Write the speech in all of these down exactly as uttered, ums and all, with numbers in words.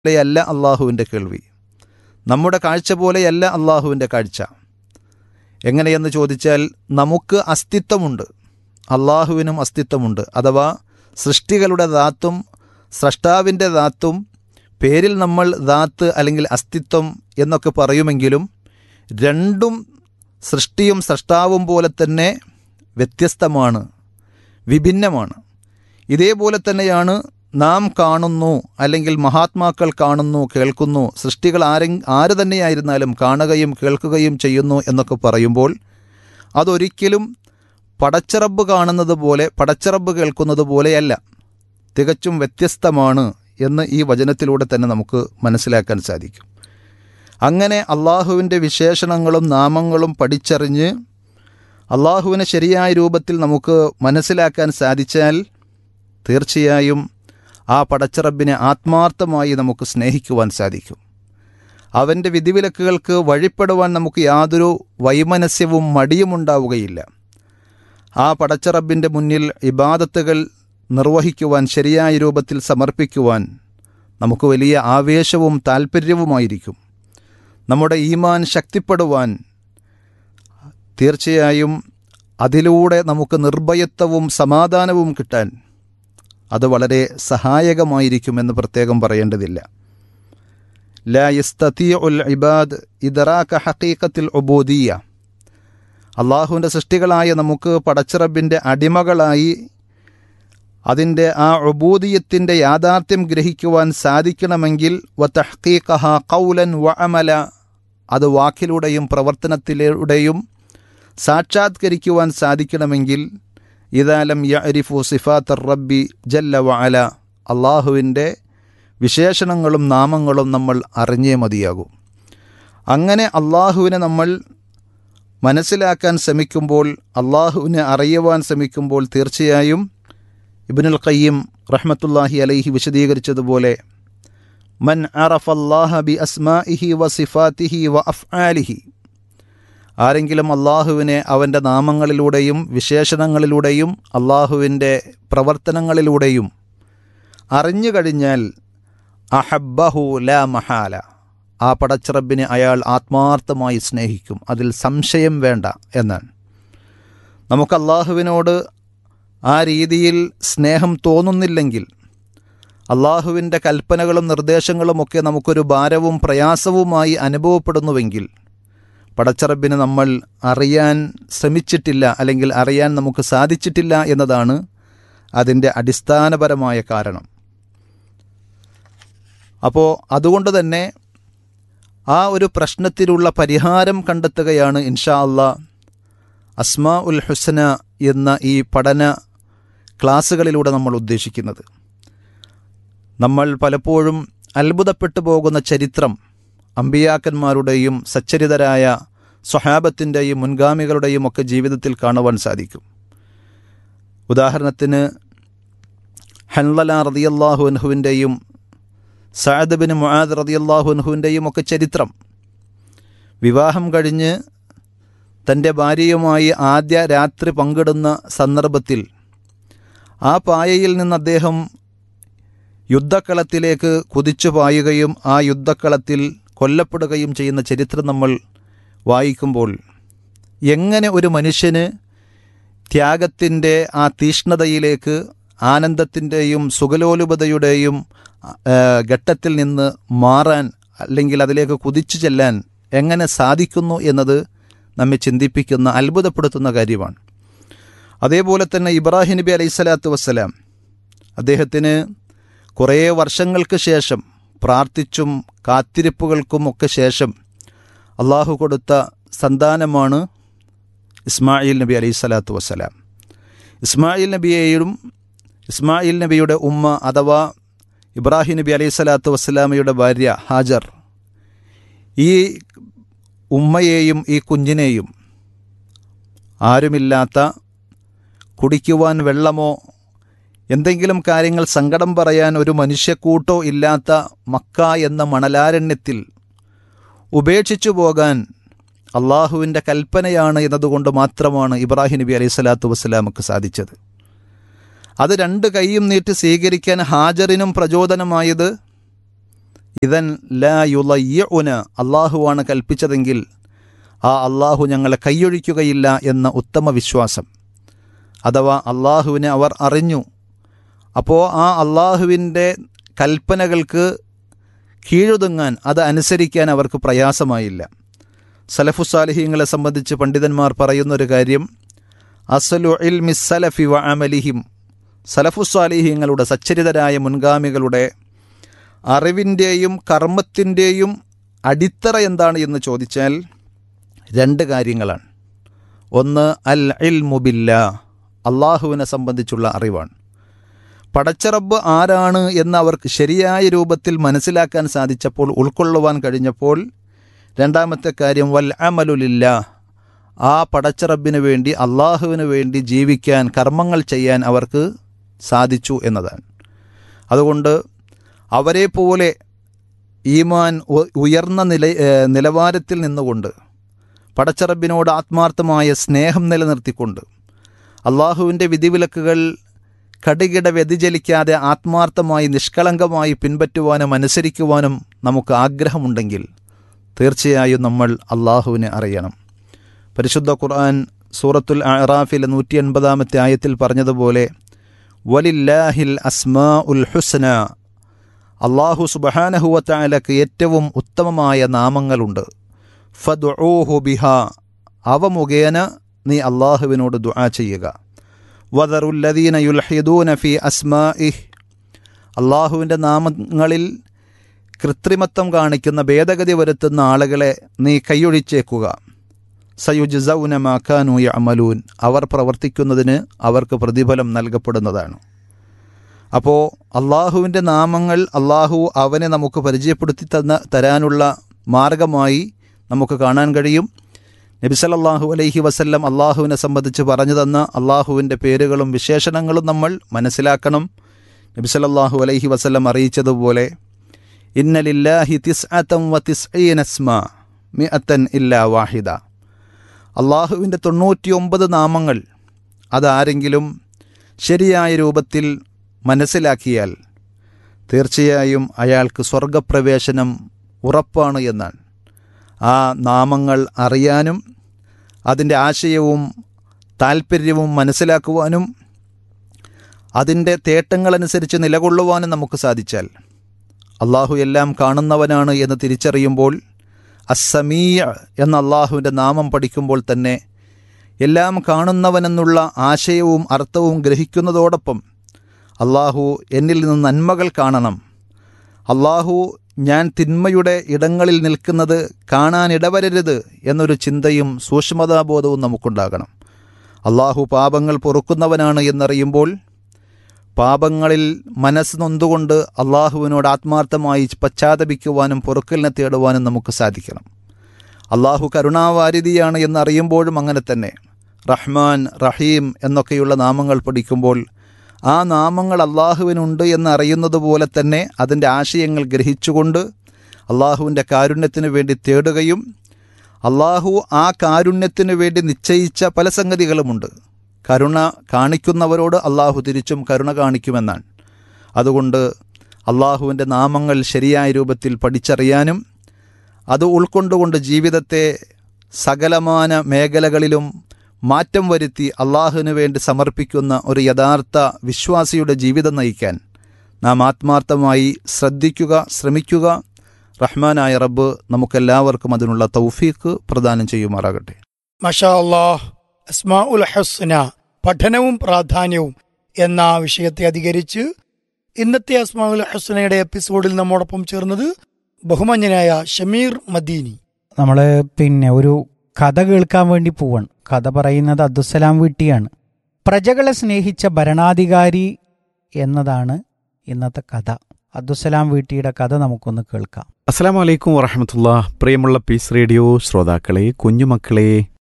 പോലെയല്ല അള്ളാഹുവിൻ്റെ കേൾവി, നമ്മുടെ കാഴ്ച പോലെയല്ല അള്ളാഹുവിൻ്റെ കാഴ്ച. എങ്ങനെയെന്ന് ചോദിച്ചാൽ, നമുക്ക് അസ്തിത്വമുണ്ട്, അള്ളാഹുവിനും അസ്തിത്വമുണ്ട്. അഥവാ സൃഷ്ടികളുടെ ദാത്തും സ്രഷ്ടാവിൻ്റെ ദാത്തും, പേരിൽ നമ്മൾ ദാത്ത് അല്ലെങ്കിൽ അസ്തിത്വം എന്നൊക്കെ പറയുമെങ്കിലും രണ്ടും സൃഷ്ടിയും സ്രഷ്ടാവും പോലെ തന്നെ വ്യത്യസ്തമാണ്, വിഭിന്നമാണ്. ഇതേപോലെ തന്നെയാണ് നാം കാണുന്നു, അല്ലെങ്കിൽ മഹാത്മാക്കൾ കാണുന്നു, കേൾക്കുന്നു, സൃഷ്ടികൾ ആരെ ആര് തന്നെയായിരുന്നാലും കാണുകയും കേൾക്കുകയും ചെയ്യുന്നു എന്നൊക്കെ പറയുമ്പോൾ അതൊരിക്കലും പടച്ചറബ് കാണുന്നത് പോലെ, പടച്ചറബ് കേൾക്കുന്നത് പോലെയല്ല, തികച്ചും വ്യത്യസ്തമാണ് എന്ന് ഈ വചനത്തിലൂടെ തന്നെ നമുക്ക് മനസ്സിലാക്കാൻ സാധിക്കും. അങ്ങനെ അള്ളാഹുവിൻ്റെ വിശേഷണങ്ങളും നാമങ്ങളും പഠിച്ചറിഞ്ഞ് അള്ളാഹുവിനെ ശരിയായ രൂപത്തിൽ നമുക്ക് മനസ്സിലാക്കാൻ സാധിച്ചാൽ തീർച്ചയായും ആ പടച്ചറബിനെ ആത്മാർത്ഥമായി നമുക്ക് സ്നേഹിക്കുവാൻ സാധിക്കും. അവൻ്റെ വിധിവിലക്കുകൾക്ക് വഴിപ്പെടുവാൻ നമുക്ക് യാതൊരു വൈമനസ്യവും മടിയുമുണ്ടാവുകയില്ല. ആ പടച്ചറബിൻ്റെ മുന്നിൽ ഇബാദത്തുകൾ നിർവഹിക്കുവാൻ, ശരിയായ രൂപത്തിൽ സമർപ്പിക്കുവാൻ നമുക്ക് വലിയ ആവേശവും താൽപ്പര്യവുമായിരിക്കും. നമ്മുടെ ഈമാൻ ശക്തിപ്പെടുവാൻ തീർച്ചയായും അതിലൂടെ നമുക്ക് നിർഭയത്വവും സമാധാനവും കിട്ടാൻ അത് വളരെ സഹായകമായിരിക്കുമെന്ന് പ്രത്യേകം പറയേണ്ടതില്ല. ലാ യസ്തതിഉൽ ഇബാദ് ഇദ്റാക ഹഖീഖത്തുൽ ഉബൂദിയ്യ. അള്ളാഹുവിൻ്റെ സൃഷ്ടികളായ നമുക്ക് പടച്ചറബിൻ്റെ അടിമകളായി അതിൻ്റെ ആ ഉബൂദിയത്തിൻ്റെ യാഥാർത്ഥ്യം ഗ്രഹിക്കുവാൻ സാധിക്കണമെങ്കിൽ വതഹ്ഖീഖഹ ഖൗലൻ വഅമല, അത് വാക്കിലൂടെയും പ്രവർത്തനത്തിലൂടെയും സാക്ഷാത്കരിക്കുവാൻ സാധിക്കണമെങ്കിൽ ഇദാ ലം യഅരിഫു സിഫാത്തർ റബ്ബി ജല്ല വഅല, അള്ളാഹുവിൻ്റെ വിശേഷണങ്ങളും നാമങ്ങളും നമ്മൾ അറിഞ്ഞേ മതിയാകും. അങ്ങനെ അള്ളാഹുവിനെ നമ്മൾ മനസ്സിലാക്കാൻ ശ്രമിക്കുമ്പോൾ, അള്ളാഹുവിനെ അറിയുവാൻ ശ്രമിക്കുമ്പോൾ തീർച്ചയായും ഇബ്നുൽ ഖയ്യിം റഹ്മത്തുള്ളാഹി അലൈഹി വിശദീകരിച്ചതുപോലെ മൻ അറഫല്ലാഹ ബി അസ്മാഇഹി വ സിഫാത്തിഹി വ അഫ്ആലിഹി, ആരെങ്കിലും അള്ളാഹുവിനെ അവൻ്റെ നാമങ്ങളിലൂടെയും വിശേഷണങ്ങളിലൂടെയും അള്ളാഹുവിൻ്റെ പ്രവർത്തനങ്ങളിലൂടെയും അറിഞ്ഞു കഴിഞ്ഞാൽ അഹബ്ബഹു ലാ മഹാല, ആ പടച്ചിറബിനെ അയാൾ ആത്മാർത്ഥമായി സ്നേഹിക്കും, അതിൽ സംശയം വേണ്ട എന്നാണ്. നമുക്ക് അള്ളാഹുവിനോട് ആ രീതിയിൽ സ്നേഹം തോന്നുന്നില്ലെങ്കിൽ, അള്ളാഹുവിൻ്റെ കൽപ്പനകളും നിർദ്ദേശങ്ങളുമൊക്കെ നമുക്കൊരു ഭാരവും പ്രയാസവുമായി അനുഭവപ്പെടുന്നുവെങ്കിൽ പടച്ചറബിനെ നമ്മൾ അറിയാൻ ശ്രമിച്ചിട്ടില്ല, അല്ലെങ്കിൽ അറിയാൻ നമുക്ക് സാധിച്ചിട്ടില്ല എന്നതാണ് അതിൻ്റെ അടിസ്ഥാനപരമായ കാരണം. അപ്പോൾ അതുകൊണ്ട് തന്നെ ആ ഒരു പ്രശ്നത്തിലുള്ള പരിഹാരം കണ്ടെത്തുകയാണ് ഇൻഷാ അല്ലാഹ് അസ്മാ ഉൽ ഹുസ്ന എന്ന ഈ പഠന ക്ലാസ്സുകളിലൂടെ നമ്മൾ ഉദ്ദേശിക്കുന്നത്. നമ്മൾ പലപ്പോഴും അത്ഭുതപ്പെട്ടു പോകുന്ന ചരിത്രം അമ്പിയാക്കന്മാരുടെയും സച്ചരിതരായ സ്വഹാബത്തിൻ്റെയും മുൻഗാമികളുടെയും ഒക്കെ ജീവിതത്തിൽ കാണുവാൻ സാധിക്കും. ഉദാഹരണത്തിന് ഹൻളല റളിയല്ലാഹു അൻഹുവിൻ്റെയും സഅദ് ബിൻ മുആദ് റളിയല്ലാഹു അൻഹുവിൻ്റെയും ഒക്കെ ചരിത്രം. വിവാഹം കഴിഞ്ഞ് തൻ്റെ ഭാര്യയുമായി ആദ്യ രാത്രി പങ്കിടുന്ന സന്ദർഭത്തിൽ ആ പായയിൽ നിന്ന് അദ്ദേഹം യുദ്ധക്കളത്തിലേക്ക് കുതിച്ചു പായുകയും ആ യുദ്ധക്കളത്തിൽ കൊല്ലപ്പെടുകയും ചെയ്യുന്ന ചരിത്രം നമ്മൾ വായിക്കുമ്പോൾ എങ്ങനെ ഒരു മനുഷ്യന് ത്യാഗത്തിൻ്റെ ആ തീഷ്ണതയിലേക്ക്, ആനന്ദത്തിൻ്റെയും സുഖലോലുപതയുടെയും ഘട്ടത്തിൽ നിന്ന് മാറാൻ, അല്ലെങ്കിൽ അതിലേക്ക് കുതിച്ചു ചെല്ലാൻ എങ്ങനെ സാധിക്കുന്നു എന്നത് നമ്മെ ചിന്തിപ്പിക്കുന്ന, അത്ഭുതപ്പെടുത്തുന്ന കാര്യമാണ്. അതേപോലെ തന്നെ ഇബ്രാഹിം നബി അലൈഹി സ്വലാത്തു വസ്സലാം, അദ്ദേഹത്തിന് കുറേ വർഷങ്ങൾക്ക് ശേഷം, പ്രാർത്ഥിച്ചും കാത്തിരിപ്പുകൾക്കും ഒക്കെ ശേഷം അള്ളാഹു കൊടുത്ത സന്താനമാണ് ഇസ്മായിൽ നബി അലൈഹി സ്വലാത്തു വസ്സലാം. ഇസ്മായിൽ നബിയെയും ഇസ്മായിൽ നബിയുടെ ഉമ്മ അഥവാ ഇബ്രാഹിം നബി അലൈഹി സ്വലാത്തു വസ്സലാമയുടെ ഭാര്യ ഹാജർ, ഈ ഉമ്മയെയും ഈ കുഞ്ഞിനെയും ആരുമില്ലാത്ത, കുടിക്കുവാൻ വെള്ളമോ എന്തെങ്കിലും കാര്യങ്ങൾ സങ്കടം പറയാൻ ഒരു മനുഷ്യക്കൂട്ടോ ഇല്ലാത്ത മക്ക എന്ന മണലാരണ്യത്തിൽ ഉപേക്ഷിച്ചു പോകാൻ അള്ളാഹുവിൻ്റെ കൽപ്പനയാണ് എന്നതുകൊണ്ട് മാത്രമാണ് ഇബ്രാഹിം നബി അലൈഹി സ്വലാത്തു വസ്സലാമക്ക് സാധിച്ചത്. അത് രണ്ട് കൈയും നീട്ടി സ്വീകരിക്കാൻ ഹാജറിനും പ്രചോദനമായത് ഇദൻ ലാ യുളയ്യിഉന, അള്ളാഹുവാണ് കൽപ്പിച്ചതെങ്കിൽ ആ അള്ളാഹു ഞങ്ങളെ കൈയൊഴിക്കുകയില്ല എന്ന ഉത്തമ വിശ്വാസം. അഥവാ അള്ളാഹുവിനെ അവർ അറിഞ്ഞു. അപ്പോൾ ആ അള്ളാഹുവിൻ്റെ കൽപ്പനകൾക്ക് കീഴൊതുങ്ങാൻ, അത് അനുസരിക്കാൻ അവർക്ക് പ്രയാസമായില്ല. സലഫുസാലിഹീങ്ങളെ സംബന്ധിച്ച് പണ്ഡിതന്മാർ പറയുന്നൊരു കാര്യം, അസ്ലു ഇൽമി സലഫി വ അമലിഹിം, സലഫുസാലിഹീങ്ങളുടെ സച്ചരിതരായ മുൻഗാമികളുടെ അറിവിൻ്റെയും കർമ്മത്തിൻ്റെയും അടിത്തറ എന്താണ് എന്ന് ചോദിച്ചാൽ രണ്ട് കാര്യങ്ങളാണ്. ഒന്ന് അൽ ഇൽമു ബില്ലാ, അള്ളാഹുവിനെ സംബന്ധിച്ചുള്ള അറിവാണ്. പടച്ചറബ്ബ് ആരാണ് എന്ന് അവർക്ക് ശരിയായ രൂപത്തിൽ മനസ്സിലാക്കാൻ സാധിച്ചപ്പോൾ, ഉൾക്കൊള്ളുവാൻ കഴിഞ്ഞപ്പോൾ, രണ്ടാമത്തെ കാര്യം വൽ അമലുലില്ലാ, ആ പടച്ചറബ്ബിന് വേണ്ടി, അള്ളാഹുവിന് വേണ്ടി ജീവിക്കാൻ, കർമ്മങ്ങൾ ചെയ്യാൻ അവർക്ക് സാധിച്ചു എന്നതാണ്. അതുകൊണ്ട് അവരെ പോലെ ഈമാൻ ഉയർന്ന നില നിലവാരത്തിൽ നിന്നുകൊണ്ട്, പടച്ചറബ്ബിനോട് ആത്മാർത്ഥമായ സ്നേഹം നിലനിർത്തിക്കൊണ്ട്, അള്ളാഹുവിൻ്റെ വിധിവിലക്കുകൾ കടുകിട വ്യതിചലിക്കാതെ ആത്മാർത്ഥമായി നിഷ്കളങ്കമായി പിൻപറ്റുവാനും അനുസരിക്കുവാനും നമുക്ക് ആഗ്രഹമുണ്ടെങ്കിൽ തീർച്ചയായും നമ്മൾ അള്ളാഹുവിനെ അറിയണം. പരിശുദ്ധ ഖുർആൻ സൂറത്തുൽ അഅറാഫിലെ നൂറ്റി എൺപതാമത്തെ ആയത്തിൽ പറഞ്ഞതുപോലെ വലില്ലാഹിൽ അസ്മാ ഉൽ ഹുസ്ന, അള്ളാഹു സുബ്ഹാനഹു വ തആലക്ക് ഏറ്റവും ഉത്തമമായ നാമങ്ങളുണ്ട്. ഫദ്ഉഹു ബിഹാ, അവ മുഖേന നീ അള്ളാഹുവിനോട് ദുആ ചെയ്യുക. വദറുല്ലദീന യുൽഹിദൂന ഫി അസ്മാഇഹ്, അള്ളാഹുവിൻ്റെ നാമങ്ങളിൽ കൃത്രിമത്വം കാണിക്കുന്ന, ഭേദഗതി വരുത്തുന്ന ആളുകളെ നീ കൈയൊഴിച്ചേക്കുക. സയുജ്സൗന മാ കാനൂ യഅമലൂൻ, അവർ പ്രവർത്തിക്കുന്നതിന് അവർക്ക് പ്രതിഫലം നൽകപ്പെടുന്നതാണ്. അപ്പോൾ അള്ളാഹുവിൻ്റെ നാമങ്ങൾ അള്ളാഹു അവനെ നമുക്ക് പരിചയപ്പെടുത്തി തന്ന തരാനുള്ള മാർഗമായി നമുക്ക് കാണാൻ കഴിയും. നബി സല്ലല്ലാഹു അലൈഹി വസല്ലം അള്ളാഹുവിനെ സംബന്ധിച്ച് പറഞ്ഞു തന്ന അള്ളാഹുവിൻ്റെ പേരുകളും വിശേഷണങ്ങളും നമ്മൾ മനസ്സിലാക്കണം. നബി സല്ലല്ലാഹു അലൈഹി വസല്ലം അറിയിച്ചതുപോലെ ഇന്ന ലില്ലാഹി തിസ്അതൻ വ തിസ്ഈന അസ്മാ മിഅതൻ ഇല്ലാ വാഹിദ, അള്ളാഹുവിൻ്റെ തൊണ്ണൂറ്റി ഒമ്പത് നാമങ്ങൾ അതാരെങ്കിലും ശരിയായ രൂപത്തിൽ മനസ്സിലാക്കിയാൽ തീർച്ചയായും അയാൾക്ക് സ്വർഗപ്രവേശനം ഉറപ്പാണ് എന്നാണ്. ആ നാമങ്ങൾ അറിയാനും അതിൻ്റെ ആശയവും താൽപ്പര്യവും മനസ്സിലാക്കുവാനും അതിൻ്റെ തേട്ടങ്ങളനുസരിച്ച് നിലകൊള്ളുവാനും നമുക്ക് സാധിച്ചാൽ, അള്ളാഹു എല്ലാം കാണുന്നവനാണ് എന്ന് തിരിച്ചറിയുമ്പോൾ, അസ്സമീഅ് എന്ന അള്ളാഹുവിൻ്റെ നാമം പഠിക്കുമ്പോൾ തന്നെ എല്ലാം കാണുന്നവനെന്നുള്ള ആശയവും അർത്ഥവും ഗ്രഹിക്കുന്നതോടൊപ്പം അള്ളാഹു എന്നിൽ നിന്ന് നന്മകൾ കാണണം, അള്ളാഹു ഞാൻ തിന്മയുടെ ഇടങ്ങളിൽ നിൽക്കുന്നത് കാണാനിടവരരുത് എന്നൊരു ചിന്തയും സൂക്ഷ്മതാബോധവും നമുക്കുണ്ടാകണം. അള്ളാഹു പാപങ്ങൾ പൊറുക്കുന്നവനാണ് എന്നറിയുമ്പോൾ പാപങ്ങളിൽ മനസ്സ് നൊന്തുകൊണ്ട് അള്ളാഹുവിനോട് ആത്മാർത്ഥമായി പശ്ചാത്തപിക്കുവാനും പൊറുക്കലിനെ തേടുവാനും നമുക്ക് സാധിക്കണം. അള്ളാഹു കരുണാവാരിധിയാണ് എന്നറിയുമ്പോഴും അങ്ങനെ തന്നെ. റഹ്മാൻ, റഹീം എന്നൊക്കെയുള്ള നാമങ്ങൾ പഠിക്കുമ്പോൾ ആ നാമങ്ങൾ അള്ളാഹുവിനുണ്ട് എന്നറിയുന്നത് പോലെ തന്നെ അതിൻ്റെ ആശയങ്ങൾ ഗ്രഹിച്ചുകൊണ്ട് അള്ളാഹുവിൻ്റെ കാരുണ്യത്തിന് വേണ്ടി തേടുകയും, അള്ളാഹു ആ കാരുണ്യത്തിന് വേണ്ടി നിശ്ചയിച്ച പല സംഗതികളുമുണ്ട്. കരുണ കാണിക്കുന്നവരോട് അള്ളാഹു തിരിച്ചും കരുണ കാണിക്കുമെന്നാണ്. അതുകൊണ്ട് അള്ളാഹുവിൻ്റെ നാമങ്ങൾ ശരിയായ രൂപത്തിൽ പഠിച്ചറിയാനും അത് ഉൾക്കൊണ്ടുകൊണ്ട് ജീവിതത്തെ സകലമാന മേഖലകളിലും മാറ്റം വരുത്തി അള്ളാഹുവിന് വേണ്ടി സമർപ്പിക്കുന്ന ഒരു യഥാർത്ഥ വിശ്വാസിയുടെ ജീവിതം നയിക്കാൻ നാം ആത്മാർത്ഥമായി ശ്രദ്ധിക്കുക, ശ്രമിക്കുക. റഹ്മാനായ റബ്ബ് നമുക്കെല്ലാവർക്കും അതിനുള്ള തൗഫീഖ് പ്രദാനം ചെയ്യുമാറാകട്ടെ. മാഷാ അല്ലാഹ്. അസ്മാഉൽ ഹുസ്ന, പഠനവും പ്രാധാന്യവും എന്ന വിഷയത്തെ അധികരിച്ച് ഇന്നത്തെ അസ്മാഉൽ ഹുസ്നയുടെ എപ്പിസോഡിൽ നമ്മോടൊപ്പം ചേർന്നത് ബഹുമാന്യനായ ഷമീർ മദീനി. നമ്മൾ പിന്നെ ഒരു കഥ കേൾക്കാൻ വേണ്ടി പോവാണ്. കഥ പറയുന്നത് അബ്ദുസ്സലാം വീട്ടിയാണ്. പ്രജകളെ സ്നേഹിച്ച ഭരണാധികാരി എന്നതാണ് ഇന്നത്തെ കഥ. അബ്ദുസ്സലാം വീട്ടിയുടെ കഥ നമുക്കൊന്ന് കേൾക്കാം. അസ്സലാമു അലൈക്കും വറഹ്മത്തുള്ളാഹി. പ്രിയമുള്ള പീസ് റേഡിയോ ശ്രോതാക്കളെ, കുഞ്ഞുമക്കളെ,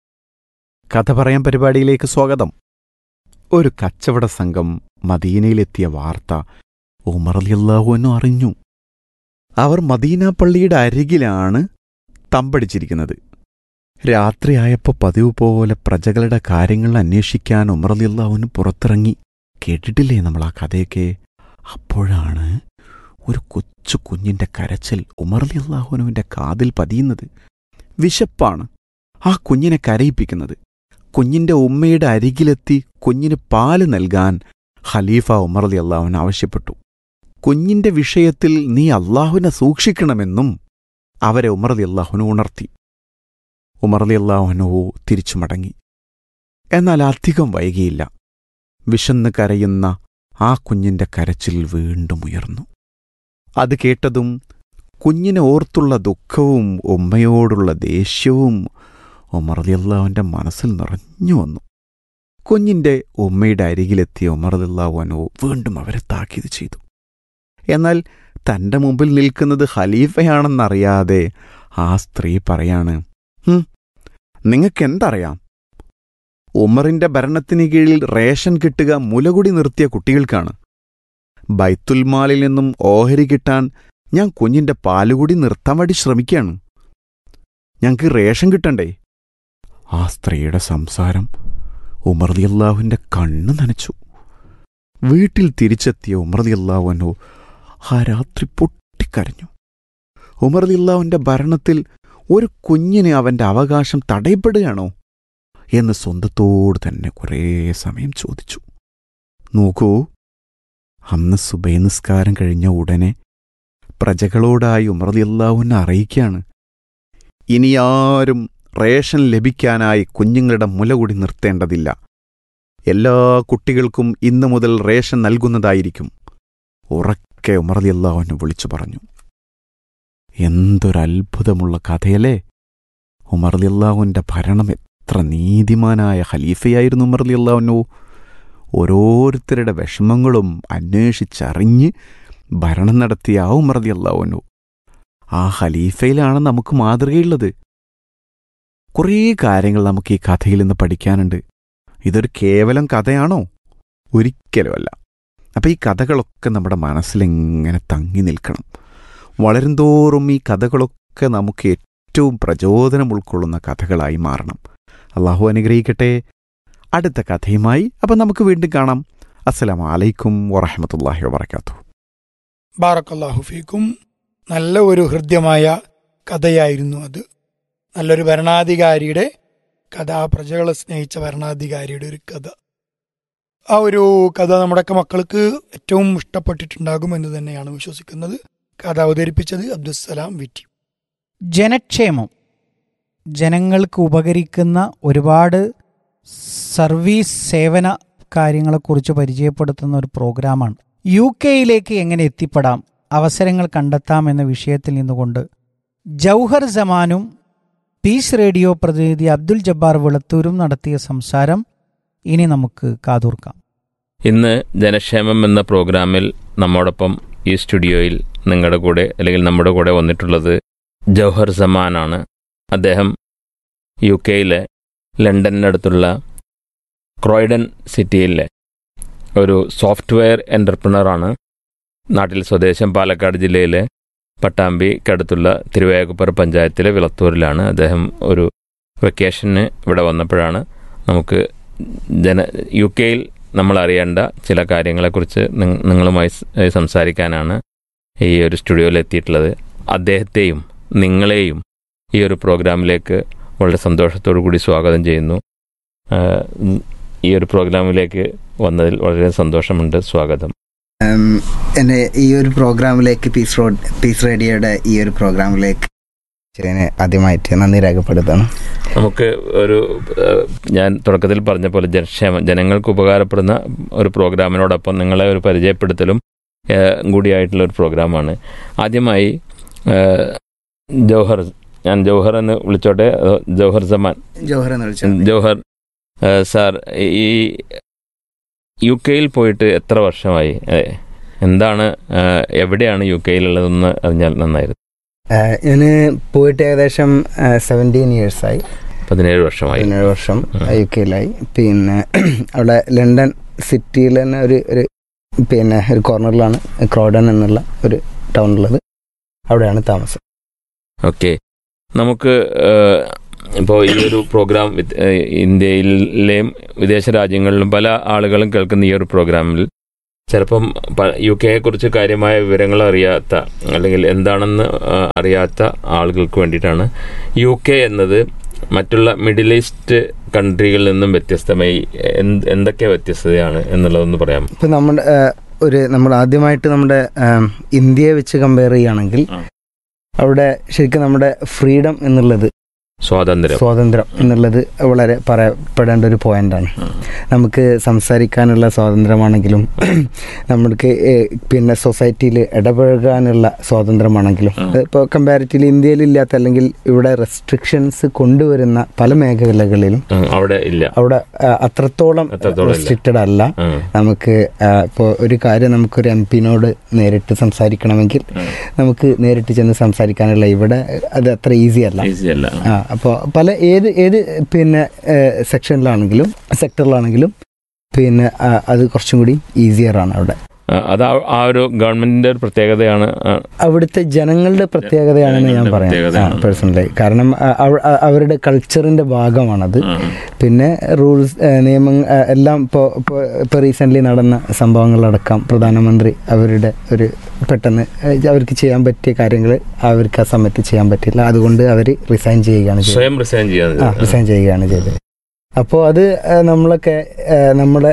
കഥ പറയാൻ പരിപാടിയിലേക്ക് സ്വാഗതം. ഒരു കച്ചവട സംഘം മദീനയിലെത്തിയ വാർത്ത ഉമർ റളിയല്ലാഹു അൻഹു അറിഞ്ഞു. അവർ മദീന പള്ളിയുടെ അരികിലാണ് തമ്പടിച്ചിരിക്കുന്നത്. രാത്രിയായപ്പോൾ പതിവ് പോലെ പ്രജകളുടെ കാര്യങ്ങൾ അന്വേഷിക്കാൻ ഉമർ റളിയല്ലാഹു അൻഹു പുറത്തിറങ്ങി. കേട്ടിട്ടില്ലേ നമ്മൾ ആ കഥയൊക്കെ? അപ്പോഴാണ് ഒരു കൊച്ചു കുഞ്ഞിൻ്റെ കരച്ചിൽ ഉമർ റളിയല്ലാഹു അൻഹുവിൻ്റെ കാതിൽ പതിയുന്നത്. വിശപ്പാണ് ആ കുഞ്ഞിനെ കരയിപ്പിക്കുന്നത്. കുഞ്ഞിൻ്റെ ഉമ്മയുടെ അരികിലെത്തി കുഞ്ഞിന് പാല് നൽകാൻ ഖലീഫ ഉമർ റളിയല്ലാഹു അൻഹു ആവശ്യപ്പെട്ടു. കുഞ്ഞിൻ്റെ വിഷയത്തിൽ നീ അള്ളാഹുവിനെ സൂക്ഷിക്കണമെന്നും അവരെ ഉമർ റളിയല്ലാഹു അൻഹു ഉണർത്തി. ഉമർ റളിയല്ലാഹു അൻഹു തിരിച്ചു മടങ്ങി. എന്നാൽ അധികം വൈകിയില്ല. വിശന്ന് കരയുന്ന ആ കുഞ്ഞിൻ്റെ കരച്ചിൽ വീണ്ടും ഉയർന്നു. അത് കേട്ടതും കുഞ്ഞിനെ ഓർത്തുള്ള ദുഃഖവും ഉമ്മയോടുള്ള ദേഷ്യവും ഉമർ റളിയല്ലാഹുവിൻ്റെ മനസ്സിൽ നിറഞ്ഞു വന്നു. കുഞ്ഞിൻ്റെ ഉമ്മയുടെ അരികിലെത്തിയ ഉമർ റളിയല്ലാഹു അൻഹു വീണ്ടും അവരെ താക്കീത് ചെയ്തു. എന്നാൽ തൻ്റെ മുമ്പിൽ നിൽക്കുന്നത് ഖലീഫയാണെന്നറിയാതെ ആ സ്ത്രീ പറയാണ്, ഹും നിങ്ങൾക്കെന്തറിയാം? ഉമറിൻ്റെ ഭരണത്തിന് കീഴിൽ റേഷൻ കിട്ടുക മുലകുടി നിർത്തിയ കുട്ടികൾക്കാണ്. ബൈത്തുൽമാലിൽ നിന്നും ഓഹരി കിട്ടാൻ ഞാൻ കുഞ്ഞിൻ്റെ പാലുകൂടി നിർത്താൻ വേണ്ടി ശ്രമിക്കുകയാണ്. ഞങ്ങൾക്ക് റേഷൻ കിട്ടണ്ടേ? ആ സ്ത്രീയുടെ സംസാരം ഉമർ റളിയല്ലാഹുവിൻ്റെ കണ്ണ് നനച്ചു. വീട്ടിൽ തിരിച്ചെത്തിയ ഉമർ റളിയല്ലാഹു അൻഹു ആ രാത്രി പൊട്ടിക്കരഞ്ഞു. ഉമർ റളിയല്ലാഹുവിൻ്റെ ഭരണത്തിൽ ഒരു കുഞ്ഞിന് അവൻ്റെ അവകാശം തടയപ്പെടുകയാണോ എന്ന് സ്വന്തത്തോട് തന്നെ കുറേ സമയം ചോദിച്ചു. നോക്കൂ, അന്ന് സുബൈ നിസ്കാരം കഴിഞ്ഞ ഉടനെ പ്രജകളോടായി ഉമർ റളിയല്ലാഹു അൻഹു അറിയിക്കുകയാണ്, ഇനിയാരും റേഷൻ ലഭിക്കാനായി കുഞ്ഞുങ്ങളുടെ മുലകുടി നിർത്തേണ്ടതില്ല. എല്ലാ കുട്ടികൾക്കും ഇന്നു മുതൽ റേഷൻ നൽകുന്നതായിരിക്കും. ഉറക്കെ ഉമർ റളിയല്ലാഹു അൻഹു വിളിച്ചു പറഞ്ഞു. എന്തൊരത്ഭുതമുള്ള കഥയല്ലേ! ഉമർ റളിയല്ലാഹുവിൻ്റെ ഭരണം എത്ര നീതിമാനായ ഖലീഫയായിരുന്നു ഉമർ റളിയല്ലാഹു അൻഹു. ഓരോരുത്തരുടെ വിഷമങ്ങളും അന്വേഷിച്ചറിഞ്ഞ് ഭരണം നടത്തിയ ആ ഉമർ റളിയല്ലാഹു അൻഹു, ആ ഖലീഫയിലാണ് നമുക്ക് മാതൃകയുള്ളത്. കുറേ കാര്യങ്ങൾ നമുക്ക് ഈ കഥയിൽ നിന്ന് പഠിക്കാനുണ്ട്. ഇതൊരു കേവലം കഥയാണോ? ഒരിക്കലുമല്ല. അപ്പം ഈ കഥകളൊക്കെ നമ്മുടെ മനസ്സിലെങ്ങനെ തങ്ങി നിൽക്കണം. വളരുംതോറും ഈ കഥകളൊക്കെ നമുക്ക് ഏറ്റവും പ്രചോദനം ഉൾക്കൊള്ളുന്ന കഥകളായി മാറണം. അള്ളാഹു അനുഗ്രഹിക്കട്ടെ. അടുത്ത കഥയുമായി അപ്പം നമുക്ക് വീണ്ടും കാണാം. അസ്സലാമു അലൈക്കും വറഹ്മത്തുള്ളാഹി വബറകാതുഹു. ബാറക്കല്ലാഹു ഫീക്കും. നല്ല ഒരു ഹൃദ്യമായ കഥയായിരുന്നു അത്. നല്ലൊരു ഭരണാധികാരിയുടെ കഥ, പ്രജകളെ സ്നേഹിച്ച ഭരണാധികാരിയുടെ ഒരു കഥ. ആ ഒരു കഥ നമ്മുടെയൊക്കെ മക്കൾക്ക് ഏറ്റവും ഇഷ്ടപ്പെട്ടിട്ടുണ്ടാകും എന്ന് തന്നെയാണ് വിശ്വസിക്കുന്നത്. കഥ അവതരിപ്പിച്ചത് അബ്ദുസ്സലാം വിറ്റി. ജനക്ഷേമം, ജനങ്ങൾക്ക് ഉപകരിക്കുന്ന ഒരുപാട് സർവീസ് സേവന കാര്യങ്ങളെക്കുറിച്ച് പരിചയപ്പെടുത്തുന്ന ഒരു പ്രോഗ്രാമാണ്. യു കെയിലേക്ക് എങ്ങനെ എത്തിപ്പെടാം, അവസരങ്ങൾ കണ്ടെത്താം എന്ന വിഷയത്തിൽ നിന്നുകൊണ്ട് ജൗഹർ സമാനും പീസ് റേഡിയോ പ്രതിനിധി അബ്ദുൽ ജബ്ബാർ വിളത്തൂരും നടത്തിയ സംസാരം ഇനി നമുക്ക് കാതോർക്കാം. ഇന്ന് ജനക്ഷേമം എന്ന പ്രോഗ്രാമിൽ നമ്മോടൊപ്പം ഈ സ്റ്റുഡിയോയിൽ നിങ്ങളുടെ കൂടെ അല്ലെങ്കിൽ നമ്മുടെ കൂടെ വന്നിട്ടുള്ളത് ജൗഹർ സമാനാണ്. അദ്ദേഹം യു കെയിലെ ലണ്ടനടുത്തുള്ള ക്രോയ്ഡൻ സിറ്റിയിലെ ഒരു സോഫ്റ്റ്വെയർ എൻ്റർപ്രണറാണ്. നാട്ടിൽ സ്വദേശം പാലക്കാട് ജില്ലയിലെ പട്ടാമ്പിക്കടുത്തുള്ള തിരുവേഗപ്പുറ പഞ്ചായത്തിലെ വിളത്തൂരിലാണ്. അദ്ദേഹം ഒരു വെക്കേഷന് ഇവിടെ വന്നപ്പോഴാണ് നമുക്ക് ജന യു കെയിൽ നമ്മൾ അറിയേണ്ട ചില കാര്യങ്ങളെക്കുറിച്ച് നിങ്ങളുമായി സംസാരിക്കാനാണ് ഈ ഒരു സ്റ്റുഡിയോയിൽ എത്തിയിട്ടുള്ളത്. അദ്ദേഹത്തെയും നിങ്ങളെയും ഈ ഒരു പ്രോഗ്രാമിലേക്ക് വളരെ സന്തോഷത്തോടു കൂടി സ്വാഗതം ചെയ്യുന്നു. ഈ ഒരു പ്രോഗ്രാമിലേക്ക് വന്നതിൽ വളരെ സന്തോഷമുണ്ട്. സ്വാഗതം. എന്നെ ഈ ഒരു പ്രോഗ്രാമിലേക്ക് പീസ് റോഡ് പീസ് റേഡിയോയുടെ ഈ ഒരു പ്രോഗ്രാമിലേക്ക് ആദ്യമായിട്ട് നന്ദി രേഖപ്പെടുത്താണ്. നമുക്ക് ഒരു ഞാൻ തുടക്കത്തിൽ പറഞ്ഞ പോലെ ജനക്ഷേമം, ജനങ്ങൾക്ക് ഉപകാരപ്പെടുന്ന ഒരു പ്രോഗ്രാമിനോടൊപ്പം നിങ്ങളെ ഒരു പരിചയപ്പെടുത്തലും കൂടിയായിട്ടുള്ള ഒരു പ്രോഗ്രാമാണ്. ആദ്യമായി ജൗഹർ, ഞാൻ ജൗഹർ എന്ന് വിളിച്ചോട്ടെ, ജൗഹർ സമാൻ. ജൗഹർ എന്ന് വിളിച്ചോ. ജൗഹർ സാർ, ഈ യു കെയിൽ പോയിട്ട് എത്ര വർഷമായി? എന്താണ്, എവിടെയാണ് യു കെയിലുള്ളതെന്ന് അറിഞ്ഞാൽ നന്നായിരുന്നു. ഞാൻ പോയിട്ട് ഏകദേശം സെവൻറ്റീൻ ഇയേഴ്സായി. പതിനേഴ് വർഷമായി. പതിനേഴ് വർഷം യു കെയിലായി. പിന്നെ അവിടെ ലണ്ടൻ സിറ്റിയിൽ തന്നെ ഒരു ഒരു പിന്നെ ഒരു കോർണറിലാണ് ക്രോഡൻ എന്നുള്ള ഒരു ടൗണുള്ളത്. അവിടെയാണ് താമസം. ഓക്കെ, നമുക്ക് ഇപ്പോൾ ഈ ഒരു പ്രോഗ്രാം ഇന്ത്യയിലെയും വിദേശ രാജ്യങ്ങളിലും പല ആളുകളും കേൾക്കുന്ന ഈ ഒരു പ്രോഗ്രാമിൽ ചിലപ്പം യു കെയെ കുറിച്ച് കാര്യമായ വിവരങ്ങൾ അറിയാത്ത അല്ലെങ്കിൽ എന്താണെന്ന് അറിയാത്ത ആളുകൾക്ക് വേണ്ടിയിട്ടാണ് യു കെ എന്നത് മറ്റുള്ള മിഡിൽ ഈസ്റ്റ് കൺട്രികളിൽ നിന്നും വ്യത്യസ്തമായി എന്തൊക്കെ വ്യത്യസ്തതയാണ് എന്നുള്ളതൊന്ന് പറയാം. ഇപ്പം നമ്മുടെ ഒരു നമ്മൾ ആദ്യമായിട്ട് നമ്മുടെ ഇന്ത്യയെ വെച്ച് കമ്പയർ ചെയ്യുകയാണെങ്കിൽ അവിടെ ശരിക്കും നമ്മുടെ ഫ്രീഡം എന്നുള്ളത്, സ്വാതന്ത്ര്യം സ്വാതന്ത്ര്യം എന്നുള്ളത് വളരെ പറയപ്പെടേണ്ട ഒരു പോയിന്റാണ്. നമുക്ക് സംസാരിക്കാനുള്ള സ്വാതന്ത്ര്യമാണെങ്കിലും നമുക്ക് പിന്നെ സൊസൈറ്റിയിൽ ഇടപഴകാനുള്ള സ്വാതന്ത്ര്യമാണെങ്കിലും ഇപ്പോൾ കമ്പാരിറ്റീവ്ലി ഇന്ത്യയിൽ ഇല്ലാത്ത അല്ലെങ്കിൽ ഇവിടെ റെസ്ട്രിക്ഷൻസ് കൊണ്ടുവരുന്ന പല മേഖലകളിലും അവിടെ ഇല്ല. അവിടെ അത്രത്തോളം റെസ്ട്രിക്റ്റഡ് അല്ല. നമുക്ക് ഇപ്പോൾ ഒരു കാര്യം നമുക്കൊരു എം പിനോട് നേരിട്ട് സംസാരിക്കണമെങ്കിൽ നമുക്ക് നേരിട്ട് ചെന്ന് സംസാരിക്കാനുള്ള ഇവിടെ അത് അത്ര ഈസി അല്ല. ആ അപ്പോൾ പല ഏത് ഏത് പിന്നെ സെക്ഷനിലാണെങ്കിലും സെക്ടറിലാണെങ്കിലും പിന്നെ അത് കുറച്ചും കൂടി ഈസിയറാണ് അവിടെ. അത് ആ ഒരു ഗവൺമെന്റിന്റെ ഒരു പ്രത്യേകതയാണ്, അവിടുത്തെ ജനങ്ങളുടെ പ്രത്യേകതയാണെന്ന് ഞാൻ പറയാം പേഴ്സണലി. കാരണം അവരുടെ കൾച്ചറിന്റെ ഭാഗമാണത്. പിന്നെ റൂൾസ് നിയമങ്ങൾ എല്ലാം ഇപ്പോൾ ഇപ്പോൾ റീസെൻ്റ്ലി നടന്ന സംഭവങ്ങളടക്കം പ്രധാനമന്ത്രി അവരുടെ ഒരു പെട്ടെന്ന് അവർക്ക് ചെയ്യാൻ പറ്റിയ കാര്യങ്ങൾ അവർക്ക് ആ സമയത്ത് ചെയ്യാൻ പറ്റില്ല. അതുകൊണ്ട് അവർ റിസൈൻ ചെയ്യുകയാണ് സ്വയം റിസൈൻ ആ റിസൈൻ ചെയ്യുകയാണ് ചെയ്തത്. അപ്പോൾ അത് നമ്മളൊക്കെ നമ്മുടെ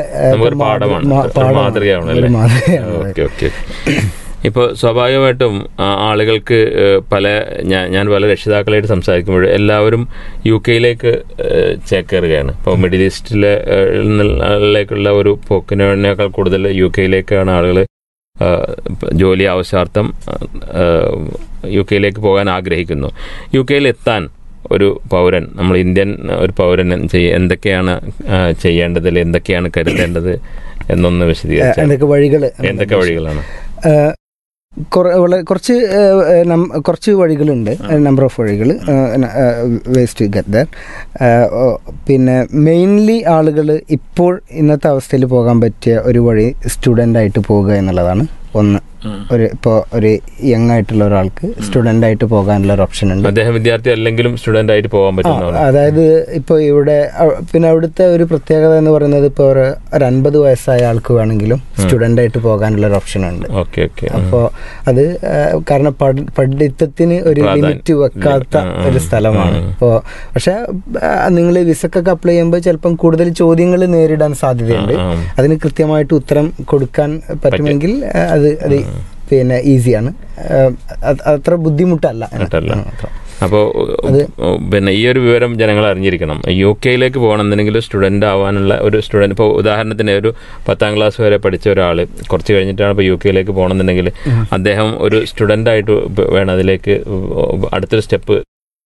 ഇപ്പോൾ സ്വാഭാവികമായിട്ടും ആളുകൾക്ക് പല ഞാൻ ഞാൻ പല രക്ഷിതാക്കളായിട്ട് സംസാരിക്കുമ്പോൾ എല്ലാവരും യു കെയിലേക്ക് ചേക്കേറുകയാണ്. ഇപ്പോൾ മിഡിൽ ഈസ്റ്റിലേക്കുള്ള ഒരു പോക്കിനേക്കാൾ കൂടുതൽ യു കെയിലേക്കാണ് ആളുകൾ ജോലി ആവശ്യാർത്ഥം യു കെയിലേക്ക് പോകാൻ ആഗ്രഹിക്കുന്നു. യു കെയിൽ എത്താൻ ഒരു പൗരൻ, നമ്മൾ ഇന്ത്യൻ ഒരു പൗരൻ എന്തൊക്കെയാണ് ചെയ്യേണ്ടത്, എന്തൊക്കെയാണ് കരുതേണ്ടത് എന്നൊന്ന് വിശദീകരിച്ചാൽ എന്തൊക്കെ വഴികൾ എന്തൊക്കെ വഴികളാണ്? കുറച്ച് കുറച്ച് വഴികളുണ്ട്, നമ്പർ ഓഫ് വഴികൾ വേസ് ടു ഗെറ്റ് ദർ. പിന്നെ മെയിൻലി ആളുകൾ ഇപ്പോൾ ഇന്നത്തെ അവസ്ഥയിൽ പോകാൻ പറ്റിയ ഒരു വഴി സ്റ്റുഡൻ്റ് ആയിട്ട് പോവുക എന്നുള്ളതാണ് ഒന്ന്. ഒരു ഇപ്പോൾ ഒരു യങ് ആയിട്ടുള്ള ഒരാൾക്ക് സ്റ്റുഡൻ്റ് ആയിട്ട് പോകാനുള്ള ഒരു ഓപ്ഷൻ ഉണ്ട്. അദ്ദേഹം വിദ്യാർത്ഥി അല്ലെങ്കിലും സ്റ്റുഡൻ്റ് ആയിട്ട് പോകാൻ പറ്റും. അതായത് ഇപ്പോൾ ഇവിടെ പിന്നെ അവിടുത്തെ ഒരു പ്രത്യേകത എന്ന് പറയുന്നത് ഇപ്പോൾ ഒരു ഒരു അൻപത് വയസ്സായ ആൾക്ക് വേണമെങ്കിലും സ്റ്റുഡൻ്റ് ആയിട്ട് പോകാനുള്ള ഒരു ഓപ്ഷൻ ഉണ്ട്. അപ്പോൾ അത് കാരണം പഠിത്തത്തിന് ഒരു ലിമിറ്റ് വെക്കാത്ത ഒരു സ്ഥലമാണ്. അപ്പോൾ പക്ഷെ നിങ്ങൾ വിസക്കൊക്കെ അപ്ലൈ ചെയ്യുമ്പോൾ ചിലപ്പം കൂടുതൽ ചോദ്യങ്ങൾ നേരിടാൻ സാധ്യതയുണ്ട്. അതിന് കൃത്യമായിട്ട് ഉത്തരം കൊടുക്കാൻ പറ്റുമെങ്കിൽ അത് അത് പിന്നെ ഈസിയാണ്, അത്ര ബുദ്ധിമുട്ടല്ല. അപ്പോൾ പിന്നെ ഈ ഒരു വിവരം ജനങ്ങൾ അറിഞ്ഞിരിക്കണം. യു കെയിലേക്ക് പോകണമെന്നുണ്ടെങ്കിൽ സ്റ്റുഡൻ്റ് ആവാനുള്ള ഒരു സ്റ്റുഡൻറ്റ്, ഇപ്പോൾ ഉദാഹരണത്തിന് ഒരു പത്താം ക്ലാസ് വരെ പഠിച്ച ഒരാൾ കുറച്ച് കഴിഞ്ഞിട്ടാണ് ഇപ്പോൾ യു കെയിലേക്ക് പോകണമെന്നുണ്ടെങ്കിൽ അദ്ദേഹം ഒരു സ്റ്റുഡൻ്റായിട്ട് വേണം അതിലേക്ക് അടുത്തൊരു സ്റ്റെപ്പ്.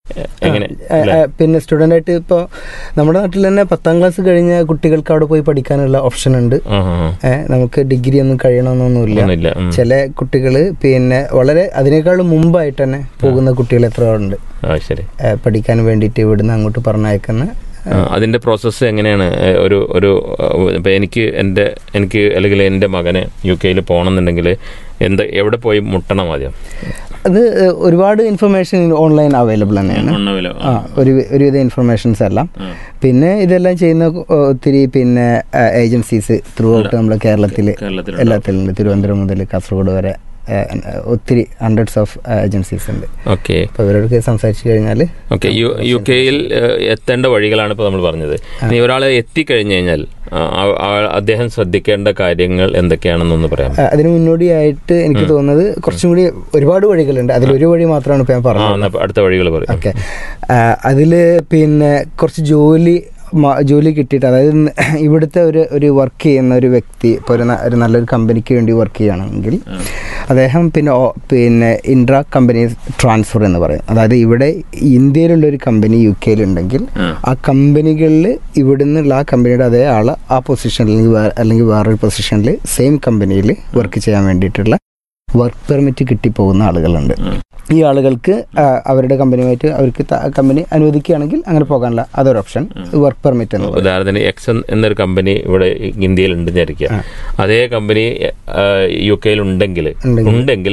പിന്നെ സ്റ്റുഡൻ്റ് ആയിട്ട് ഇപ്പോൾ നമ്മുടെ നാട്ടിൽ തന്നെ പത്താം ക്ലാസ് കഴിഞ്ഞ കുട്ടികൾക്ക് അവിടെ പോയി പഠിക്കാനുള്ള ഓപ്ഷൻ ഉണ്ട്. നമുക്ക് ഡിഗ്രി ഒന്നും കഴിയണമെന്നൊന്നുമില്ല. ചില കുട്ടികൾ പിന്നെ വളരെ അതിനേക്കാളും മുമ്പായിട്ട് തന്നെ പോകുന്ന കുട്ടികൾ എത്ര ഉണ്ട് പഠിക്കാൻ വേണ്ടിയിട്ട് ഇവിടുന്ന് അങ്ങോട്ട് പറഞ്ഞയക്കുന്ന. അതിൻ്റെ പ്രോസസ്സ് എങ്ങനെയാണ്? ഒരു ഒരു ഇപ്പം എനിക്ക് എൻ്റെ എനിക്ക് അല്ലെങ്കിൽ എൻ്റെ മകന് യു കെയിൽ പോകണമെന്നുണ്ടെങ്കിൽ എന്താ എവിടെ പോയി മുട്ടണം ആദ്യം? അത് ഒരുപാട് ഇൻഫർമേഷൻ ഓൺലൈൻ അവൈലബിൾ തന്നെയാണ്. ആ ഒരു ഒരുവിധ ഇൻഫർമേഷൻസ് എല്ലാം. പിന്നെ ഇതെല്ലാം ചെയ്യുന്ന ഒത്തിരി പിന്നെ ഏജൻസീസ് ത്രൂ ഔട്ട് നമ്മുടെ കേരളത്തിൽ എല്ലാത്തിലുണ്ട്. തിരുവനന്തപുരം മുതൽ കാസർഗോഡ് വരെ ഒത്തിരി ഹൺഡ്രഡ്സ് ഓഫ് ഏജൻസീസ് ഉണ്ട്. ഓക്കെ, അപ്പോൾ ഇവരോടൊക്കെ സംസാരിച്ചു കഴിഞ്ഞാൽ ഓക്കെ യു കെയിൽ എത്തേണ്ട വഴികളാണ് ഇപ്പോൾ നമ്മൾ പറഞ്ഞത്. ഇനി ഒരാൾ എത്തിക്കഴിഞ്ഞു കഴിഞ്ഞാൽ അദ്ദേഹം ശ്രദ്ധിക്കേണ്ട കാര്യങ്ങൾ എന്തൊക്കെയാണെന്നൊന്ന് പറയാം. അതിന് മുന്നോടിയായിട്ട് എനിക്ക് തോന്നുന്നത് കുറച്ചും കൂടി ഒരുപാട് വഴികളുണ്ട്. അതിലൊരു വഴി മാത്രമാണ് ഇപ്പോൾ ഞാൻ പറഞ്ഞത്. അടുത്ത വഴികൾ പറയും. ഓക്കെ, അതിൽ പിന്നെ കുറച്ച് ജോലി ജോലി കിട്ടിയിട്ട്, അതായത് ഇവിടുത്തെ ഒരു ഒരു വർക്ക് ചെയ്യുന്ന ഒരു വ്യക്തി ഇപ്പോൾ ഒരു ഒരു നല്ലൊരു കമ്പനിക്ക് വേണ്ടി വർക്ക് ചെയ്യുകയാണെങ്കിൽ അദ്ദേഹം പിന്നെ പിന്നെ ഇൻട്രാ കമ്പനി ട്രാൻസ്ഫർ എന്ന് പറയും. അതായത് ഇവിടെ ഇന്ത്യയിലുള്ളൊരു കമ്പനി യു കെയിലുണ്ടെങ്കിൽ ആ കമ്പനികളിൽ ഇവിടുന്നുള്ള ആ കമ്പനിയുടെ അതേ ആൾ ആ പൊസിഷനിൽ അല്ലെങ്കിൽ വേറൊരു പൊസിഷനിൽ സെയിം കമ്പനിയിൽ വർക്ക് ചെയ്യാൻ വേണ്ടിയിട്ടുള്ള വർക്ക് പെർമിറ്റ് കിട്ടിപ്പോകുന്ന ആളുകളുണ്ട്. ഈ ആളുകൾക്ക് അവരുടെ കമ്പനിയുമായിട്ട് അവർക്ക് കമ്പനി അനുവദിക്കുകയാണെങ്കിൽ അങ്ങനെ പോകാനുള്ള അതൊരു ഓപ്ഷൻ വർക്ക് പെർമിറ്റ് എന്ന്. ഉദാഹരണത്തിന് എക്സ് എന്നൊരു കമ്പനി ഇവിടെ ഇന്ത്യയിൽ ഉണ്ടെന്ന് വിചാരിക്കുക. അതേ കമ്പനി യു കെയിൽ ഉണ്ടെങ്കിൽ ഉണ്ടെങ്കിൽ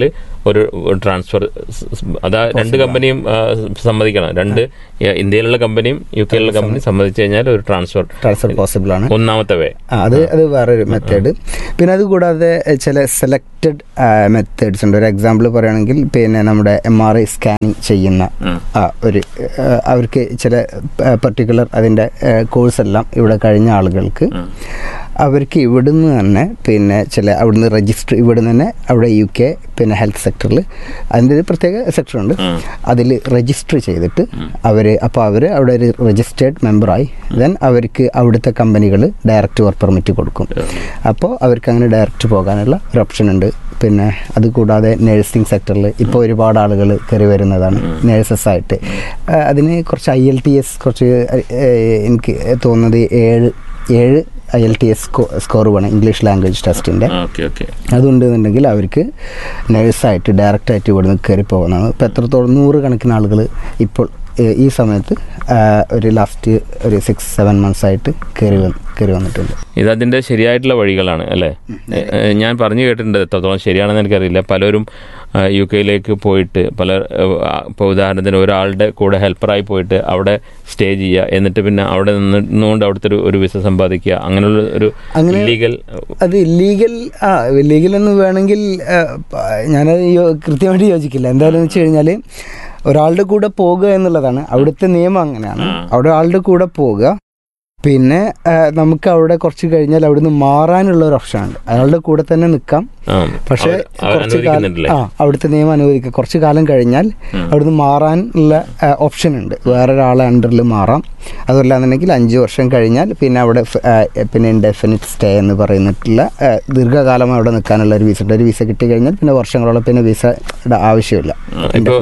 ഒരു ട്രാൻസ്ഫർ, അതാ രണ്ട് കമ്പനിയും സമ്മതിക്കണം, രണ്ട് ഇന്ത്യയിലുള്ള കമ്പനിയും യു കെയിലുള്ള കമ്പനിയും സമ്മതിച്ചു കഴിഞ്ഞാൽ ഒരു ട്രാൻസ്ഫർ ട്രാൻസ്ഫർ പോസിബിൾ ആണ്. ഒന്നാമത്തെ വേ അത് അത് വേറൊരു മെത്തേഡ്. പിന്നെ അത് കൂടാതെ ചില സെലക്റ്റഡ് മെത്തേഡ്സ് ഉണ്ട്. ഒരു എക്സാമ്പിൾ പറയുകയാണെങ്കിൽ പിന്നെ നമ്മുടെ എം ആർ ഐ സ്കാനിങ് ചെയ്യുന്ന ഒരു അവർക്ക് ചില പർട്ടിക്കുലർ അതിൻ്റെ കോഴ്സ് എല്ലാം ഇവിടെ കഴിഞ്ഞ ആളുകൾക്ക് അവർക്ക് ഇവിടുന്ന് തന്നെ പിന്നെ ചില അവിടുന്ന് രജിസ്റ്റർ ഇവിടുന്ന് തന്നെ അവിടെ യു കെ പിന്നെ ഹെൽത്ത് സെക്ടറിൽ അതിൻ്റെ ഒരു പ്രത്യേക സെക്ടറുണ്ട്, അതിൽ രജിസ്റ്റർ ചെയ്തിട്ട് അവർ അപ്പോൾ അവർ അവിടെ ഒരു രജിസ്റ്റേർഡ് മെമ്പറായി ദെൻ അവർക്ക് അവിടുത്തെ കമ്പനികൾ ഡയറക്റ്റ് വർക്ക് പെർമിറ്റ് കൊടുക്കും. അപ്പോൾ അവർക്ക് അങ്ങനെ ഡയറക്റ്റ് പോകാനുള്ള ഒരു ഓപ്ഷൻ ഉണ്ട്. പിന്നെ അതുകൂടാതെ നഴ്സിംഗ് സെക്ടറിൽ ഇപ്പോൾ ഒരുപാട് ആളുകൾ കയറി വരുന്നതാണ് നേഴ്സസായിട്ട്. അതിന് കുറച്ച് ഐ എൽ ടി എസ് കുറച്ച് എനിക്ക് തോന്നുന്നത് ഏഴ് ഏഴ് I L T S score വേണം ഇംഗ്ലീഷ് ലാംഗ്വേജ് ടെസ്റ്റിൻ്റെ. അതുണ്ടെന്നുണ്ടെങ്കിൽ അവർക്ക് നേഴ്സായിട്ട് ഡയറക്റ്റായിട്ട് ഇവിടുന്ന് കയറി പോകുന്നതാണ്. ഇപ്പോൾ എത്രത്തോളം നൂറ് കണക്കിന് ആളുകൾ ഇപ്പോൾ ഈ സമയത്ത് ഒരു ലാസ്റ്റ് ഒരു സിക്സ് സെവൻ മന്ത്സ് ആയിട്ട് കയറി വന്ന് കയറി വന്നിട്ടുണ്ട്. ഇതതിൻ്റെ ശരിയായിട്ടുള്ള വഴികളാണ് അല്ലേ? ഞാൻ പറഞ്ഞു കേട്ടിട്ടുണ്ട്, എത്രത്തോളം ശരിയാണെന്ന് എനിക്കറിയില്ല. പലരും യു കെയിലേക്ക് പോയിട്ട് പല ഇപ്പോൾ ഉദാഹരണത്തിന് ഒരാളുടെ കൂടെ ഹെൽപ്പറായി പോയിട്ട് അവിടെ സ്റ്റേ ചെയ്യുക, എന്നിട്ട് പിന്നെ അവിടെ നിന്നുകൊണ്ട് അവിടുത്തെ ഒരു ഒരു വിസ സമ്പാദിക്കുക, അങ്ങനെയുള്ള ഒരു ഇല്ലീഗൽ. അത് ഇല്ലീഗൽ ആ ഇല്ലീഗൽ എന്ന് വേണമെങ്കിൽ ഞാനത് കൃത്യമായിട്ട് യോജിക്കില്ല. എന്തായാലും വെച്ച് കഴിഞ്ഞാൽ ഒരാളുടെ കൂടെ പോകുക എന്നുള്ളതാണ് അവിടുത്തെ നിയമം. അങ്ങനെയാണ് അവിടെ ആളുടെ കൂടെ പോകുക. പിന്നെ നമുക്ക് അവിടെ കുറച്ച് കഴിഞ്ഞാൽ അവിടുന്ന് മാറാനുള്ള ഒരു ഓപ്ഷൻ ഉണ്ട്. അയാളുടെ കൂടെ തന്നെ നിൽക്കാം, പക്ഷേ കുറച്ച് കാലം ആ അവിടുത്തെ നിയമം അനുവദിക്കുക. കുറച്ച് കാലം കഴിഞ്ഞാൽ അവിടുന്ന് മാറാനുള്ള ഓപ്ഷൻ ഉണ്ട്, വേറൊരാളെ അണ്ടറിൽ മാറാം. അതല്ലാന്നുണ്ടെങ്കിൽ അഞ്ച് വർഷം കഴിഞ്ഞാൽ പിന്നെ അവിടെ പിന്നെ ഇൻഡെഫിനിറ്റ് സ്റ്റേ എന്ന് പറയുന്നിട്ടുള്ള ദീർഘകാലം അവിടെ നിൽക്കാനുള്ള ഒരു വിസ ഉണ്ട്. ഒരു വിസ കിട്ടി കഴിഞ്ഞാൽ പിന്നെ വർഷങ്ങളോളം പിന്നെ വിസയുടെ ആവശ്യമില്ല. ഇപ്പോൾ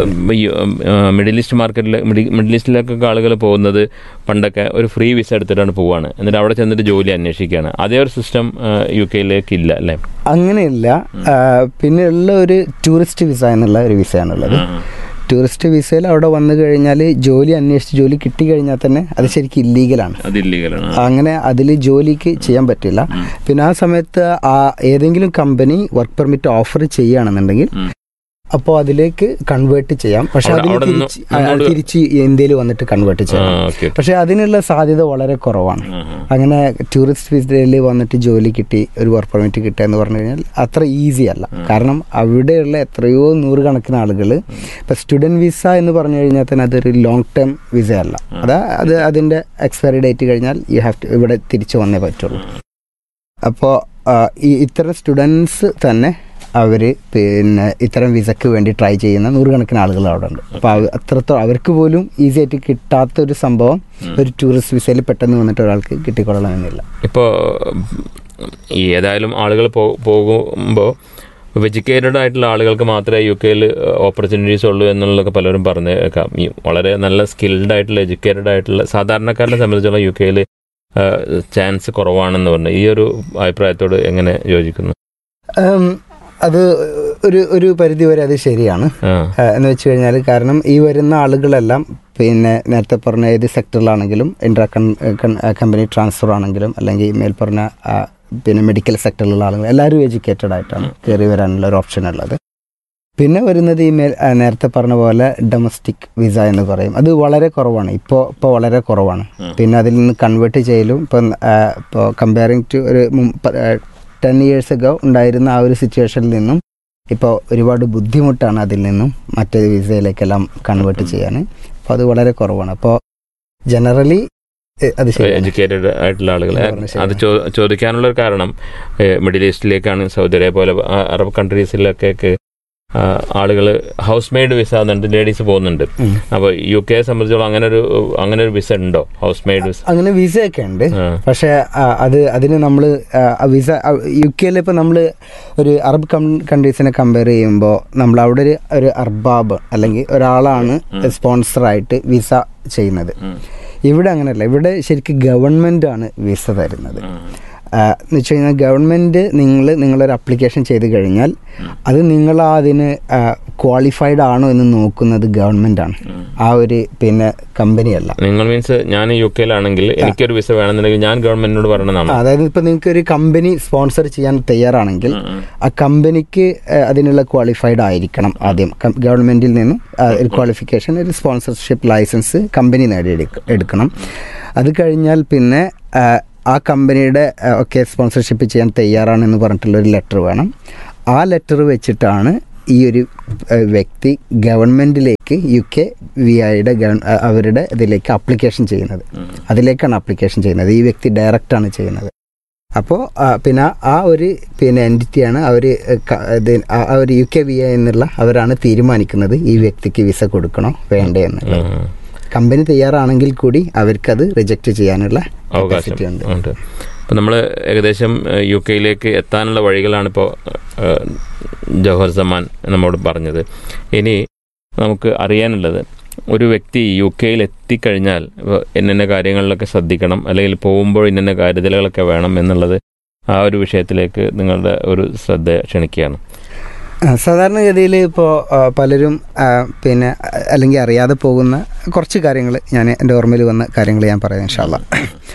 മിഡിൽ ഈസ്റ്റ് മാർക്കറ്റിൽ മിഡിൽ ഈസ്റ്റിലേക്കൊക്കെ ആളുകൾ പോകുന്നത് പണ്ടൊക്കെ ഒരു ഫ്രീ വിസ എടുത്തിട്ടാണ് പോവാണ്, എന്നിട്ട് അവിടെ ചെന്നിട്ട് ജോലി അന്വേഷിക്കുകയാണ്. അതേ ഒരു സിസ്റ്റം യു കെയിലേക്ക് ഇല്ല അല്ലേ? അങ്ങനെയില്ല. പിന്നെ ഉള്ള ഒരു ടൂറിസ്റ്റ് വിസ എന്നുള്ള ഒരു വിസയാണുള്ളത്. ടൂറിസ്റ്റ് വിസയിൽ അവിടെ വന്നു കഴിഞ്ഞാൽ ജോലി അന്വേഷിച്ച് ജോലി കിട്ടി കഴിഞ്ഞാൽ തന്നെ അത് ശരിക്കും ഇല്ലീഗലാണ്. അങ്ങനെ അതിൽ ജോലിക്ക് ചെയ്യാൻ പറ്റില്ല. പിന്നെ ആ സമയത്ത് ആ ഏതെങ്കിലും കമ്പനി വർക്ക് പെർമിറ്റ് ഓഫർ ചെയ്യുകയാണെന്നുണ്ടെങ്കിൽ അപ്പോൾ അതിലേക്ക് കൺവേർട്ട് ചെയ്യാം. പക്ഷെ അതിന് തിരിച്ച് തിരിച്ച് ഇന്ത്യയിൽ വന്നിട്ട് കൺവേർട്ട് ചെയ്യാം. പക്ഷെ അതിനുള്ള സാധ്യത വളരെ കുറവാണ്. അങ്ങനെ ടൂറിസ്റ്റ് വിസയിൽ വന്നിട്ട് ജോലി കിട്ടി ഒരു വർക്ക് പെർമിറ്റ് കിട്ടുക എന്ന് പറഞ്ഞു കഴിഞ്ഞാൽ അത്ര ഈസി അല്ല. കാരണം അവിടെയുള്ള എത്രയോ നൂറുകണക്കിന് ആളുകൾ ഇപ്പം സ്റ്റുഡൻറ്റ് വിസ എന്ന് പറഞ്ഞു കഴിഞ്ഞാൽ തന്നെ അതൊരു ലോങ് ടേം വിസ അല്ല. അതാ അത് അതിൻ്റെ എക്സ്പയറി ഡേറ്റ് കഴിഞ്ഞാൽ യു ഹാവ് ടു ഇവിടെ തിരിച്ചു വന്നേ പറ്റുള്ളൂ. അപ്പോൾ ഈ ഇത്തരം സ്റ്റുഡൻസ് തന്നെ അവർ പിന്നെ ഇത്തരം വിസയ്ക്ക് വേണ്ടി ട്രൈ ചെയ്യുന്ന നൂറുകണക്കിന് ആളുകൾ അവിടെ ഉണ്ട്. അപ്പോൾ അത്രത്തോളം അവർക്ക് പോലും ഈസി ആയിട്ട് കിട്ടാത്തൊരു സംഭവം ഒരു ടൂറിസ്റ്റ് വിസയിൽ പെട്ടെന്ന് വന്നിട്ട് ഒരാൾക്ക് കിട്ടിക്കൊള്ളണമെന്നില്ല. ഇപ്പോൾ ഈ ഏതായാലും ആളുകൾ പോകുമ്പോൾ എഡ്യൂക്കേറ്റഡ് ആയിട്ടുള്ള ആളുകൾക്ക് മാത്രമേ യു കെയിൽ ഓപ്പർച്യൂണിറ്റീസ് ഉള്ളൂ എന്നുള്ളതൊക്കെ പലരും പറഞ്ഞേക്കാം. ഈ വളരെ നല്ല സ്കിൽഡ് ആയിട്ടുള്ള എഡ്യൂക്കേറ്റഡ് ആയിട്ടുള്ള സാധാരണക്കാരനെ സംബന്ധിച്ചുള്ള യു കെയിൽ ചാൻസ് കുറവാണെന്ന് പറഞ്ഞു. ഈ ഒരു അഭിപ്രായത്തോട് എങ്ങനെ യോജിക്കുന്നു? അത് ഒരു ഒരു പരിധി വരെ അത് ശരിയാണ് എന്ന് വെച്ച് കഴിഞ്ഞാൽ, കാരണം ഈ വരുന്ന ആളുകളെല്ലാം പിന്നെ നേരത്തെ പറഞ്ഞ ഏത് സെക്ടറിലാണെങ്കിലും ഇൻട്രാ കമ്പനി ട്രാൻസ്ഫർ ആണെങ്കിലും അല്ലെങ്കിൽ മേൽ പറഞ്ഞ പിന്നെ മെഡിക്കൽ സെക്ടറിലുള്ള ആളുകൾ എല്ലാവരും എഡ്യൂക്കേറ്റഡ് ആയിട്ടാണ് കയറി വരാനുള്ള ഒരു ഓപ്ഷൻ ഉള്ളത്. പിന്നെ വരുന്നത് ഈ മേൽ നേരത്തെ പറഞ്ഞ പോലെ ഡൊമസ്റ്റിക് വിസ എന്ന് പറയും. അത് വളരെ കുറവാണ്, ഇപ്പോൾ ഇപ്പോൾ വളരെ കുറവാണ്. പിന്നെ അതിൽ നിന്ന് കൺവേർട്ട് ചെയ്യലും ഇപ്പം ഇപ്പോൾ കമ്പയറിങ് ടു ഒരു ടെൻ ഇയേഴ്സ് അഗോ ഉണ്ടായിരുന്ന ആ ഒരു സിറ്റുവേഷനിൽ നിന്നും ഇപ്പോൾ ഒരുപാട് ബുദ്ധിമുട്ടാണ് അതിൽ നിന്നും മറ്റേ വിസയിലേക്കെല്ലാം കൺവേർട്ട് ചെയ്യാൻ. അപ്പോൾ അത് വളരെ കുറവാണ്. അപ്പോൾ ജനറലി അത് എഡ്യൂക്കേറ്റഡ് ആയിട്ടുള്ള ആളുകൾ അത് ചോദിക്കാനുള്ളൊരു കാരണം മിഡിൽ ഈസ്റ്റിലേക്കാണ്, സൗദി അറേബ്യ പോലെ അറബ് കൺട്രീസിലൊക്കെ ആളുകൾ ഹൗസ് മെയ്ഡ് വിസ എന്നുണ്ട്, ലേഡീസ് പോകുന്നുണ്ട്. അപ്പോൾ യു കെയെ സംബന്ധിച്ചോളം അങ്ങനെ ഒരു അങ്ങനെ ഒരു വിസ ഉണ്ടോ? ഹൗസ് മെയ്ഡ് വിസ അങ്ങനെ വിസയൊക്കെ ഉണ്ട്. പക്ഷേ അത് അതിന് നമ്മൾ വിസ യു കെയിൽ ഇപ്പോൾ നമ്മൾ ഒരു അറബ് കൺട്രീസിനെ കമ്പയർ ചെയ്യുമ്പോൾ നമ്മൾ അവിടെ ഒരു ഒരു അർബാബ് അല്ലെങ്കിൽ ഒരാളാണ് സ്പോൺസറായിട്ട് വിസ ചെയ്യുന്നത്. ഇവിടെ അങ്ങനെയല്ല. ഇവിടെ ശരിക്കും ഗവൺമെൻറ്റാണ് വിസ തരുന്നത്. എന്ന് വെച്ച് കഴിഞ്ഞാൽ ഗവൺമെൻറ് നിങ്ങൾ നിങ്ങളൊരു അപ്ലിക്കേഷൻ ചെയ്ത് കഴിഞ്ഞാൽ അത് നിങ്ങൾ അതിന് ക്വാളിഫൈഡ് ആണോ എന്ന് നോക്കുന്നത് ഗവൺമെൻറ്റാണ്, ആ ഒരു പിന്നെ കമ്പനിയല്ല. നിങ്ങൾ മീൻസ് ഞാൻ യു കെയിലാണെങ്കിൽ എനിക്കൊരു വിസ വേണമെന്നുണ്ടെങ്കിൽ ഞാൻ ഗവൺമെന്റിനോട് പറയണമെന്നാണ്. അതായത് ഇപ്പോൾ നിങ്ങൾക്ക് ഒരു കമ്പനി സ്പോൺസർ ചെയ്യാൻ തയ്യാറാണെങ്കിൽ ആ കമ്പനിക്ക് അതിനുള്ള ക്വാളിഫൈഡ് ആയിരിക്കണം ആദ്യം ഗവൺമെൻറ്റിൽ നിന്നും ഒരു ക്വാളിഫിക്കേഷൻ, ഒരു സ്പോൺസർഷിപ്പ് ലൈസൻസ് കമ്പനി നേടി എടുക്കണം. അത് കഴിഞ്ഞാൽ പിന്നെ ആ കമ്പനിയുടെ ഒക്കെ സ്പോൺസർഷിപ്പ് ചെയ്യാൻ തയ്യാറാണെന്ന് പറഞ്ഞിട്ടുള്ളൊരു ലെറ്റർ വേണം. ആ ലെറ്റർ വെച്ചിട്ടാണ് ഈ ഒരു വ്യക്തി ഗവൺമെൻറ്റിലേക്ക് യു കെ വി ഐയുടെ ഗവ അവരുടെ ഇതിലേക്ക് അപ്ലിക്കേഷൻ ചെയ്യുന്നത്. അതിലേക്കാണ് അപ്ലിക്കേഷൻ ചെയ്യുന്നത്. ഈ വ്യക്തി ഡയറക്റ്റാണ് ചെയ്യുന്നത്. അപ്പോൾ പിന്നെ ആ ഒരു പിന്നെ എൻറ്റിറ്റിയാണ് അവർ ആ ഒരു യു കെ വി ഐ എന്നുള്ള അവരാണ് തീരുമാനിക്കുന്നത് ഈ വ്യക്തിക്ക് വിസ കൊടുക്കണോ വേണ്ടേ എന്നുള്ളത്. കമ്പനി തയ്യാറാണെങ്കിൽ കൂടി അവർക്കത് റിജക്റ്റ് ചെയ്യാനുള്ള അവകാശമുണ്ട്. ഇപ്പം നമ്മൾ ഏകദേശം യു കെയിലേക്ക് എത്താനുള്ള വഴികളാണ് ഇപ്പോൾ ജൗഹർ സമാൻ നമ്മോട് പറഞ്ഞത്. ഇനി നമുക്ക് അറിയാനുള്ളത്, ഒരു വ്യക്തി യു കെയിൽ എത്തിക്കഴിഞ്ഞാൽ ഇന്ന കാര്യങ്ങളിലൊക്കെ ശ്രദ്ധിക്കണം, അല്ലെങ്കിൽ പോകുമ്പോൾ ഇന്ന കരുതലുകളൊക്കെ വേണം എന്നുള്ളത്, ആ ഒരു വിഷയത്തിലേക്ക് നിങ്ങളുടെ ഒരു ശ്രദ്ധ ക്ഷണിക്കുകയാണ്. സാധാരണഗതിയിൽ ഇപ്പോൾ പലരും പിന്നെ അല്ലെങ്കിൽ അറിയാതെ പോകുന്ന കുറച്ച് കാര്യങ്ങൾ ഞാൻ എൻ്റെ ഓർമ്മയിൽ വന്ന കാര്യങ്ങൾ ഞാൻ പറയാം ഇൻഷാ അല്ലാ.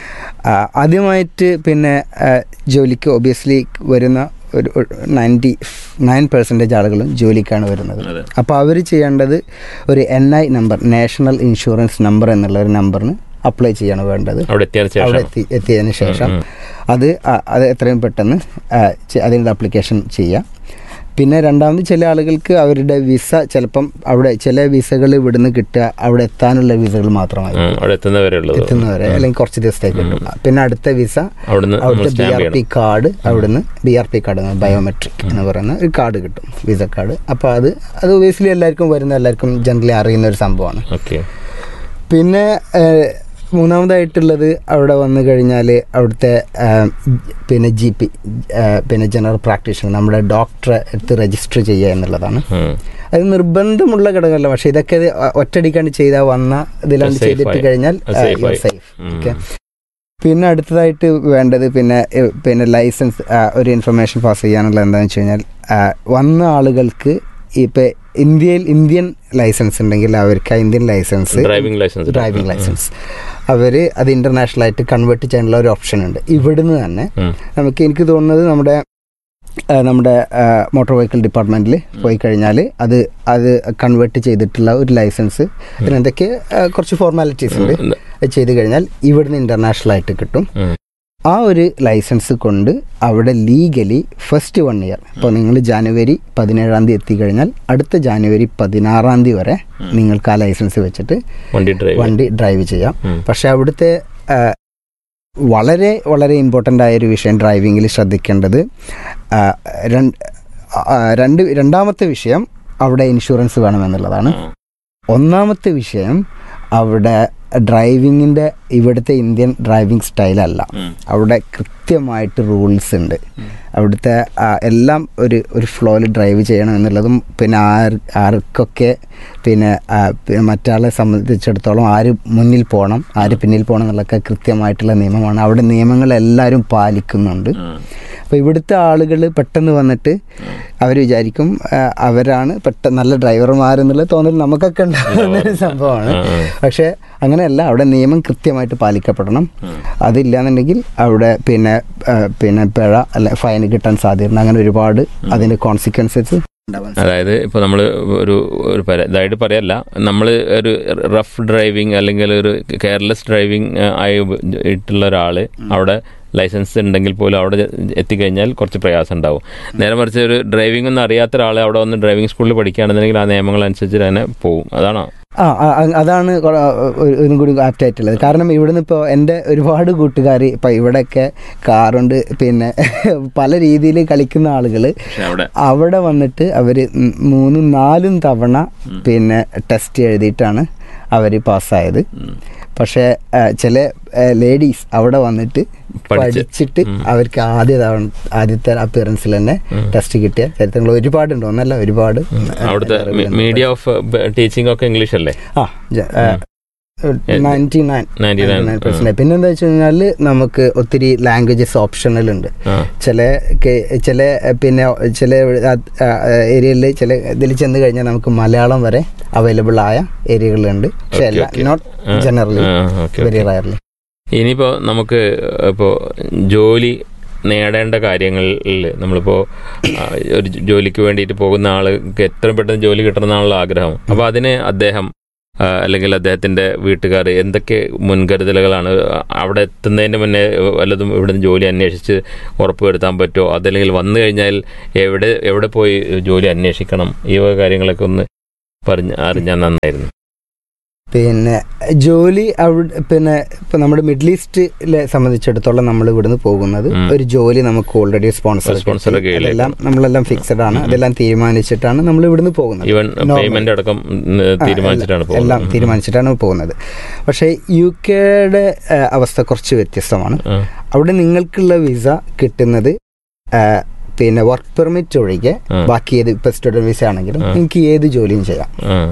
ആദ്യമായിട്ട് പിന്നെ ജോലിക്ക് ഒബിയസ്ലി വരുന്ന ഒരു നയൻറ്റി നയൻ പെർസെൻറ്റേജ് ആളുകളും ജോലിക്കാണ് വരുന്നത്. അപ്പോൾ അവർ ചെയ്യേണ്ടത് ഒരു N I number, national insurance number എന്നുള്ള ഒരു നമ്പറിന് അപ്ലൈ ചെയ്യാണ് വേണ്ടത്. അവിടെ എത്തി എത്തിയതിന് ശേഷം അത് അത് എത്രയും പെട്ടെന്ന് അതിൻ്റെ അപ്ലിക്കേഷൻ ചെയ്യുക. പിന്നെ രണ്ടാമത് ചില ആളുകൾക്ക് അവരുടെ വിസ ചിലപ്പം അവിടെ ചില വിസകൾ ഇവിടുന്ന് കിട്ടുക അവിടെ എത്താനുള്ള വിസകൾ മാത്രമായിരിക്കും, എത്തുന്നവരെ അല്ലെങ്കിൽ കുറച്ച് ദിവസത്തേക്ക് കിട്ടും. പിന്നെ അടുത്ത വിസ അവിടുത്തെ ബി ആർ പി കാർഡ്, അവിടുന്ന് B R P card biometric എന്ന് പറയുന്ന ഒരു കാർഡ് കിട്ടും, വിസ കാർഡ്. അപ്പോൾ അത് അത് ഒബിയസ്ലി എല്ലാവർക്കും വരുന്ന എല്ലാവർക്കും ജനറലി അറിയുന്ന ഒരു സംഭവമാണ്. പിന്നെ മൂന്നാമതായിട്ടുള്ളത് അവിടെ വന്നു കഴിഞ്ഞാൽ അവിടുത്തെ പിന്നെ ജി പി പിന്നെ ജനറൽ പ്രാക്ടീഷണർ, നമ്മുടെ ഡോക്ടറെ എടുത്ത് രജിസ്റ്റർ ചെയ്യുക എന്നുള്ളതാണ്. അത് നിർബന്ധമുള്ള ഘടകമല്ല, പക്ഷേ ഇതൊക്കെ ഒറ്റയടിക്കാണ്ട് ചെയ്താൽ വന്ന ഇതിലാണ് ചെയ്തിട്ട് കഴിഞ്ഞാൽ സേഫ്. ഓക്കെ. പിന്നെ അടുത്തതായിട്ട് വേണ്ടത് പിന്നെ പിന്നെ ലൈസൻസ് ഒരു ഇൻഫർമേഷൻ പാസ് ചെയ്യാനുള്ള എന്താണെന്ന് വെച്ച് കഴിഞ്ഞാൽ വന്ന ആളുകൾക്ക് ഇപ്പം ഇന്ത്യയിൽ ഇന്ത്യൻ ലൈസൻസ് ഉണ്ടെങ്കിൽ അവർക്ക് ആ Indian licence driving licence driving licence അവർ അത് ഇൻ്റർനാഷണൽ ആയിട്ട് കൺവേർട്ട് ചെയ്യാനുള്ള ഒരു ഓപ്ഷൻ ഉണ്ട്. ഇവിടുന്ന് തന്നെ നമുക്ക് എനിക്ക് തോന്നുന്നത് നമ്മുടെ നമ്മുടെ മോട്ടോർ വെഹിക്കിൾ ഡിപ്പാർട്ട്മെൻറ്റിൽ പോയി കഴിഞ്ഞാൽ അത് അത് കൺവേർട്ട് ചെയ്തിട്ടുള്ള ഒരു ലൈസൻസ്, അതിനെന്തൊക്കെ കുറച്ച് ഫോർമാലിറ്റീസ് ഉണ്ട്, ചെയ്ത് കഴിഞ്ഞാൽ ഇവിടുന്ന് ഇൻ്റർനാഷണൽ ആയിട്ട് കിട്ടും. ആ ഒരു ലൈസൻസ് കൊണ്ട് അവിടെ ലീഗലി ഫസ്റ്റ് വൺ ഇയർ, ഇപ്പോൾ നിങ്ങൾ ജാനുവരി പതിനേഴാം തീയതി എത്തിക്കഴിഞ്ഞാൽ അടുത്ത ജാനുവരി പതിനാറാം തീയതി വരെ നിങ്ങൾക്ക് ആ ലൈസൻസ് വെച്ചിട്ട് വണ്ടി ഡ്രൈവ് ചെയ്യാം. പക്ഷെ അവിടുത്തെ വളരെ വളരെ ഇമ്പോർട്ടൻ്റ് ആയൊരു വിഷയം ഡ്രൈവിങ്ങിൽ ശ്രദ്ധിക്കേണ്ടത് രണ്ട് രണ്ടാമത്തെ വിഷയം അവിടെ ഇൻഷുറൻസ് വേണമെന്നുള്ളതാണ്. ഒന്നാമത്തെ വിഷയം അവിടെ ഡ്രൈവിങ്ങിൻ്റെ ഇവിടുത്തെ ഇന്ത്യൻ ഡ്രൈവിംഗ് സ്റ്റൈലല്ല, അവിടെ കൃത്യമായിട്ട് റൂൾസ് ഉണ്ട്. അവിടുത്തെ എല്ലാം ഒരു ഒരു ഫ്ലോയിൽ ഡ്രൈവ് ചെയ്യണം എന്നുള്ളതും പിന്നെ ആർ ആർക്കൊക്കെ പിന്നെ മറ്റാളെ സംബന്ധിച്ചിടത്തോളം ആര് മുന്നിൽ പോകണം ആര് പിന്നിൽ പോകണം എന്നുള്ളതൊക്കെ കൃത്യമായിട്ടുള്ള നിയമമാണ്. അവിടെ നിയമങ്ങളെല്ലാവരും പാലിക്കുന്നുണ്ട്. അപ്പോൾ ഇവിടുത്തെ ആളുകൾ പെട്ടെന്ന് വന്നിട്ട് അവർ വിചാരിക്കും അവരാണ് പെട്ടെന്ന് നല്ല ഡ്രൈവർമാരെന്നുള്ള തോന്നൽ നമുക്കൊക്കെ ഉണ്ടാകുന്നൊരു സംഭവമാണ്. പക്ഷേ അങ്ങനെയല്ല, അവിടെ നിയമം കൃത്യമായിട്ട് പാലിക്കപ്പെടണം. അതില്ലാന്നുണ്ടെങ്കിൽ അവിടെ പിന്നെ പിന്നെ പിഴ അല്ല ഫൈൻ കിട്ടാൻ സാധ്യതയുണ്ട്. അങ്ങനെ ഒരുപാട് അതിൻ്റെ കോൺസിക്വൻസസ്. അതായത് ഇപ്പോൾ നമ്മൾ ഒരു ഒരു ഇതായിട്ട് പറയല്ല, നമ്മൾ ഒരു റഫ് ഡ്രൈവിങ് അല്ലെങ്കിൽ ഒരു കെയർലെസ് ഡ്രൈവിങ് ആയി ഇട്ടുള്ള ഒരാൾ അവിടെ ലൈസൻസ് ഉണ്ടെങ്കിൽ പോലും അവിടെ എത്തിക്കഴിഞ്ഞാൽ കുറച്ച് പ്രയാസം ഉണ്ടാവും. നേരെ മറിച്ച് ഒരു ഡ്രൈവിംഗ് ഒന്നും അറിയാത്ത ഒരാളെ അവിടെ വന്ന് ഡ്രൈവിംഗ് സ്കൂളിൽ പഠിക്കുകയാണെന്നുണ്ടെങ്കിൽ ആ നിയമങ്ങൾ അനുസരിച്ച് തന്നെ പോകും. അതാണോ? ആ അതാണ് ഒന്നും കൂടി ആപ്റ്റായിട്ടുള്ളത്. കാരണം ഇവിടുന്ന് ഇപ്പോൾ എൻ്റെ ഒരുപാട് കൂട്ടുകാർ ഇപ്പം ഇവിടെയൊക്കെ കാറുണ്ട് പിന്നെ പല രീതിയിൽ കളിക്കുന്ന ആളുകൾ അവിടെ വന്നിട്ട് അവർ മൂന്നും നാലും തവണ പിന്നെ ടെസ്റ്റ് എഴുതിയിട്ടാണ് അവർ പാസ്സായത്. പക്ഷേ ചില ലേഡീസ് അവിടെ വന്നിട്ട് പഠിച്ചിട്ട് അവർക്ക് ആദ്യ തവണ ആദ്യത്തെ അപ്പിയറൻസിൽ തന്നെ ടെസ്റ്റ് കിട്ടിയ ചരിത്രങ്ങൾ ഒരുപാടുണ്ട്. ഒന്നല്ല, ഒരുപാട്. മീഡിയ ഓഫ് ടീച്ചിങ് ഒക്കെ ഇംഗ്ലീഷ് അല്ലേ? ആ നയൻറ്റി നയൻ നയൻ പെർസെന്റ്. പിന്നെന്താ വെച്ച് കഴിഞ്ഞാൽ നമുക്ക് ഒത്തിരി ലാംഗ്വേജസ് ഓപ്ഷണൽ ഉണ്ട്. ചില ചില പിന്നെ ചില ഏരിയയിൽ ചില ഇതിൽ ചെന്ന് കഴിഞ്ഞാൽ നമുക്ക് മലയാളം വരെ അവൈലബിൾ ആയ ഏരിയകളുണ്ട്. പക്ഷെ അല്ല, നോട്ട് ജനറലി, വെരി റയർലി. ഇനിയിപ്പോൾ നമുക്ക് ഇപ്പോൾ ജോലി നേടേണ്ട കാര്യങ്ങളിൽ നമ്മളിപ്പോൾ ഒരു ജോലിക്ക് വേണ്ടിയിട്ട് പോകുന്ന ആൾക്ക് എത്രയും പെട്ടെന്ന് ജോലി കിട്ടണമെന്നാണല്ലോ ആഗ്രഹം. അപ്പോൾ അതിന് അദ്ദേഹം അല്ലെങ്കിൽ അദ്ദേഹത്തിൻ്റെ വീട്ടുകാർ എന്തൊക്കെ മുൻകരുതലുകളാണ്, അവിടെ എത്തുന്നതിന് മുന്നേ വല്ലതും ഇവിടെ നിന്ന് ജോലി അന്വേഷിച്ച് ഉറപ്പുവരുത്താൻ പറ്റുമോ, അതല്ലെങ്കിൽ വന്നു കഴിഞ്ഞാൽ എവിടെ എവിടെ പോയി ജോലി അന്വേഷിക്കണം, ഈ വക കാര്യങ്ങളൊക്കെ ഒന്ന് പറഞ്ഞ് അറിഞ്ഞാൽ നന്നായിരുന്നു. പിന്നെ ജോലി അവിടെ പിന്നെ ഇപ്പം നമ്മുടെ മിഡിൽ ഈസ്റ്റിലെ സംബന്ധിച്ചിടത്തോളം നമ്മൾ ഇവിടുന്ന് പോകുന്നത് ഒരു ജോലി നമുക്ക് ഓൾറെഡി സ്പോൺസർ എല്ലാം നമ്മളെല്ലാം ഫിക്സഡ് ആണ്, അതെല്ലാം തീരുമാനിച്ചിട്ടാണ് നമ്മൾ ഇവിടുന്ന് പോകുന്നത്. എല്ലാം തീരുമാനിച്ചിട്ടാണ് പോകുന്നത്. പക്ഷേ യു കെയുടെ അവസ്ഥ കുറച്ച് വ്യത്യസ്തമാണ്. അവിടെ നിങ്ങൾക്കുള്ള വിസ കിട്ടുന്നത് പിന്നെ വർക്ക് പെർമിറ്റ് ഒഴികെ ബാക്കി ഏത് ഇപ്പം സ്റ്റുഡൻറ് വിസ ആണെങ്കിലും നിങ്ങൾക്ക് ഏത് ജോലിയും ചെയ്യാം.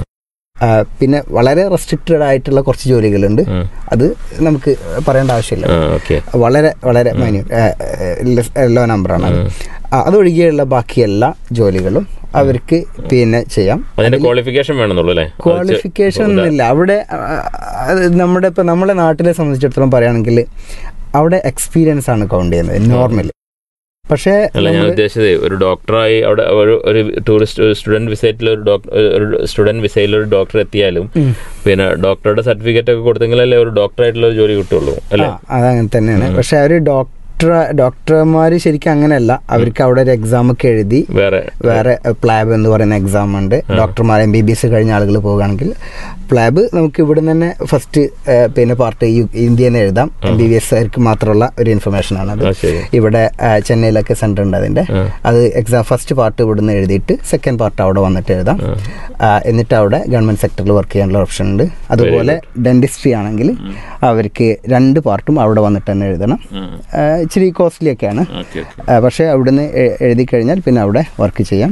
പിന്നെ വളരെ റെസ്ട്രിക്റ്റഡ് ആയിട്ടുള്ള കുറച്ച് ജോലികളുണ്ട്, അത് നമുക്ക് പറയേണ്ട ആവശ്യമില്ല, വളരെ വളരെ മൈന്യൂട്ട് ലോ നമ്പറാണ്. അതൊഴികെയുള്ള ബാക്കി എല്ലാ ജോലികളും അവർക്ക് പിന്നെ ചെയ്യാം. ക്വാളിഫിക്കേഷൻ വേണമെന്നുള്ളൂ. ക്വാളിഫിക്കേഷൻ ഒന്നുമില്ല അവിടെ. നമ്മുടെ ഇപ്പം നമ്മുടെ നാട്ടിലെ സംബന്ധിച്ചിടത്തോളം പറയുകയാണെങ്കിൽ അവിടെ എക്സ്പീരിയൻസ് ആണ് കൗണ്ട് ചെയ്യുന്നത് നോർമലി. പക്ഷേ അല്ല, ഞാൻ ഉദ്ദേശിച്ചത് ഒരു ഡോക്ടറായി അവിടെ ഒരു ടൂറിസ്റ്റ് സ്റ്റുഡന്റ് വിസയിൽ ഒരു ഒരു സ്റ്റുഡന്റ് വിസയിൽ ഒരു ഡോക്ടർ എത്തിയാലും പിന്നെ ഡോക്ടറുടെ സർട്ടിഫിക്കറ്റ് ഒക്കെ കൊടുത്തെങ്കിലല്ലേ ഒരു ഡോക്ടറായിട്ടുള്ള ജോലി കിട്ടുള്ളൂ അല്ലേ? അതങ്ങനെ തന്നെയാണ്. പക്ഷെ അവർ ഡോക്ടർ ഡോക്ടർമാർ ശരിക്കും അങ്ങനെയല്ല. അവർക്ക് അവിടെ ഒരു എക്സാം ഒക്കെ എഴുതി വേറെ വേറെ പ്ലാബ് എന്ന് പറയുന്ന എക്സാം ഉണ്ട്. ഡോക്ടർമാർ എം ബി ബി എസ് കഴിഞ്ഞ ആളുകൾ പോകുകയാണെങ്കിൽ പ്ലാബ് നമുക്ക് ഇവിടെ നിന്ന് ഫസ്റ്റ് പിന്നെ പാർട്ട് ഇന്ത്യയിൽ നിന്ന് എഴുതാം. എം ബി ബി എസ് ആർക്ക് മാത്രമുള്ള ഒരു ഇൻഫർമേഷൻ ആണ് അത്. ഇവിടെ ചെന്നൈയിലൊക്കെ സെന്റർ ഉണ്ട് അതിന്റെ. അത് എക്സാം ഫസ്റ്റ് പാർട്ട് ഇവിടെ നിന്ന് എഴുതിയിട്ട് സെക്കൻഡ് പാർട്ട് അവിടെ വന്നിട്ട് എഴുതാം. എന്നിട്ട് അവിടെ ഗവൺമെന്റ് സെക്ടറിൽ വർക്ക് ചെയ്യാനുള്ള ഓപ്ഷൻ ഉണ്ട്. അതുപോലെ ഡെന്റിസ്ട്രി ആണെങ്കിൽ അവർക്ക് രണ്ട് പാർട്ടും അവിടെ വന്നിട്ട് തന്നെ എഴുതണം. ഇച്ചിരി കോസ്റ്റ്ലി ഒക്കെയാണ്, പക്ഷേ അവിടുന്ന് എഴുതി കഴിഞ്ഞാൽ പിന്നെ അവിടെ വർക്ക് ചെയ്യാം.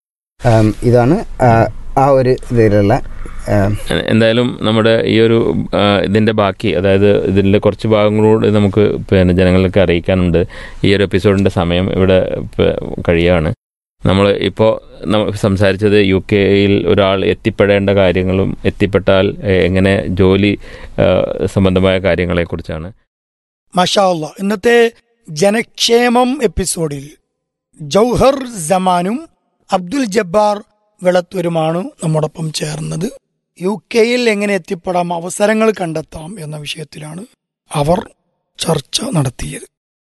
ഇതാണ് ആ ഒരു ഇതിലുള്ള. എന്തായാലും നമ്മുടെ ഈ ഒരു ഇതിൻ്റെ ബാക്കി, അതായത് ഇതിൻ്റെ കുറച്ച് ഭാഗങ്ങളോട് നമുക്ക് പിന്നെ ജനങ്ങൾക്ക് അറിയിക്കാനുണ്ട്. ഈ ഒരു എപ്പിസോഡിൻ്റെ സമയം ഇവിടെ കഴിയുകയാണ്. നമ്മൾ ഇപ്പോൾ സംസാരിച്ചത് യു കെയിൽ ഒരാൾ എത്തിപ്പെടേണ്ട കാര്യങ്ങളും എത്തിപ്പെട്ടാൽ എങ്ങനെ ജോലി സംബന്ധമായ കാര്യങ്ങളെക്കുറിച്ചാണ്. മാഷാ അല്ലാഹ്. ഇന്നത്തെ ജനക്ഷേമം എപ്പിസോഡിൽ ജൗഹർ ജമാനും അബ്ദുൽ ജബ്ബാർ വെളത്തൂരുമാണ് നമ്മോടൊപ്പം ചേർന്നത്. യു കെയിൽ എങ്ങനെ എത്തിപ്പെടാം, അവസരങ്ങൾ കണ്ടെത്താം എന്ന വിഷയത്തിലാണ് അവർ ചർച്ച നടത്തിയത്.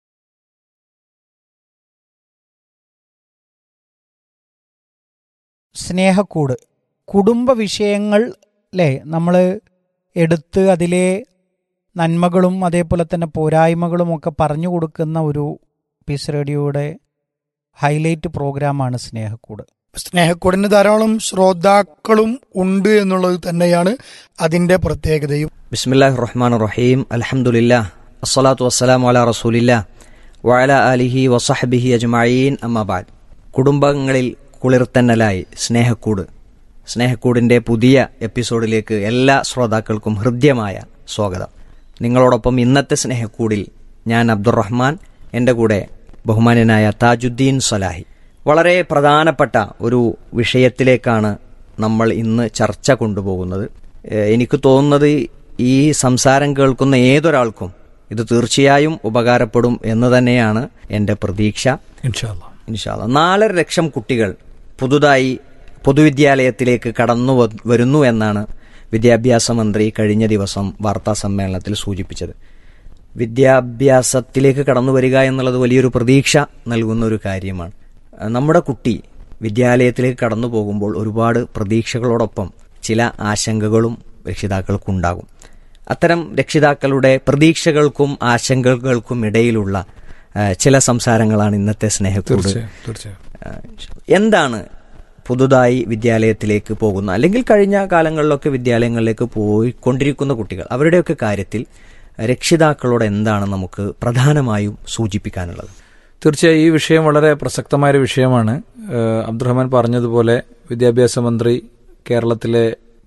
സ്നേഹക്കൂട് കുടുംബ വിഷയങ്ങൾ അല്ലേ നമ്മൾ എടുത്ത് അതിലെ നന്മകളും അതേപോലെ തന്നെ പോരായ്മകളും ഒക്കെ പറഞ്ഞു കൊടുക്കുന്ന ഒരു പീസ് റേഡിയോയുടെ ഹൈലൈറ്റ് പ്രോഗ്രാമാണ് സ്നേഹക്കൂട്. സ്നേഹക്കൂടിന് ധാരാളം ശ്രോതാക്കളും ഉണ്ട് എന്നുള്ളത് തന്നെയാണ് അതിൻ്റെ പ്രത്യേകതയും. ബിസ്മില്ലാഹിർ റഹ്മാനിർ റഹീം. അൽഹംദുലില്ലാഹ് വസ്സലാത്തു വസ്സലാമു അലാ റസൂലില്ലാഹ് വഅലാ ആലിഹി വസഹ്ബിഹി അജ്മഈൻ. അമ്മാ ബഅദ്. കുടുംബങ്ങളിൽ കുളിർത്തന്നലായി സ്നേഹക്കൂട്. സ്നേഹക്കൂടിൻ്റെ പുതിയ എപ്പിസോഡിലേക്ക് എല്ലാ ശ്രോതാക്കൾക്കും ഹൃദ്യമായ സ്വാഗതം. നിങ്ങളോടൊപ്പം ഇന്നത്തെ സ്നേഹക്കൂടിൽ ഞാൻ അബ്ദുറഹ്മാൻ, എൻ്റെ കൂടെ ബഹുമാന്യനായ താജുദ്ദീൻ സലാഹി. വളരെ പ്രധാനപ്പെട്ട ഒരു വിഷയത്തിലേക്കാണ് നമ്മൾ ഇന്ന് ചർച്ച കൊണ്ടുപോകുന്നത്. എനിക്ക് തോന്നുന്നത് ഈ സംസാരം കേൾക്കുന്ന ഏതൊരാൾക്കും ഇത് തീർച്ചയായും ഉപകാരപ്പെടും എന്ന് തന്നെയാണ് എൻ്റെ പ്രതീക്ഷ. ഇൻഷാ അല്ലാഹ്. ഇൻഷാ അല്ലാഹ്. നാലര ലക്ഷം കുട്ടികൾ പുതുതായി പൊതുവിദ്യാലയത്തിലേക്ക് കടന്നു വരുന്നു എന്നാണ് വിദ്യാഭ്യാസ മന്ത്രി കഴിഞ്ഞ ദിവസം വാർത്താ സമ്മേളനത്തിൽ സൂചിപ്പിച്ചത്. വിദ്യാഭ്യാസത്തിലേക്ക് കടന്നു വരിക എന്നുള്ളത് വലിയൊരു പ്രതീക്ഷ നൽകുന്ന ഒരു കാര്യമാണ്. നമ്മുടെ കുട്ടി വിദ്യാലയത്തിലേക്ക് കടന്നു പോകുമ്പോൾ ഒരുപാട് പ്രതീക്ഷകളോടൊപ്പം ചില ആശങ്കകളും രക്ഷിതാക്കൾക്കുണ്ടാകും. അത്തരം രക്ഷിതാക്കളുടെ പ്രതീക്ഷകൾക്കും ആശങ്കകൾക്കും ഇടയിലുള്ള ചില സംസാരങ്ങളാണ് ഇന്നത്തെ സ്നേഹക്കൂട്. എന്താണ് പുതുതായി വിദ്യാലയത്തിലേക്ക് പോകുന്ന അല്ലെങ്കിൽ കഴിഞ്ഞ കാലങ്ങളിലൊക്കെ വിദ്യാലയങ്ങളിലേക്ക് പോയിക്കൊണ്ടിരിക്കുന്ന കുട്ടികൾ, അവരുടെയൊക്കെ കാര്യത്തിൽ രക്ഷിതാക്കളോട് എന്താണ് നമുക്ക് പ്രധാനമായും സൂചിപ്പിക്കാനുള്ളത്? തീർച്ചയായും ഈ വിഷയം വളരെ പ്രസക്തമായൊരു വിഷയമാണ്. അബ്ദുറഹ്മാൻ പറഞ്ഞതുപോലെ വിദ്യാഭ്യാസ മന്ത്രി കേരളത്തിലെ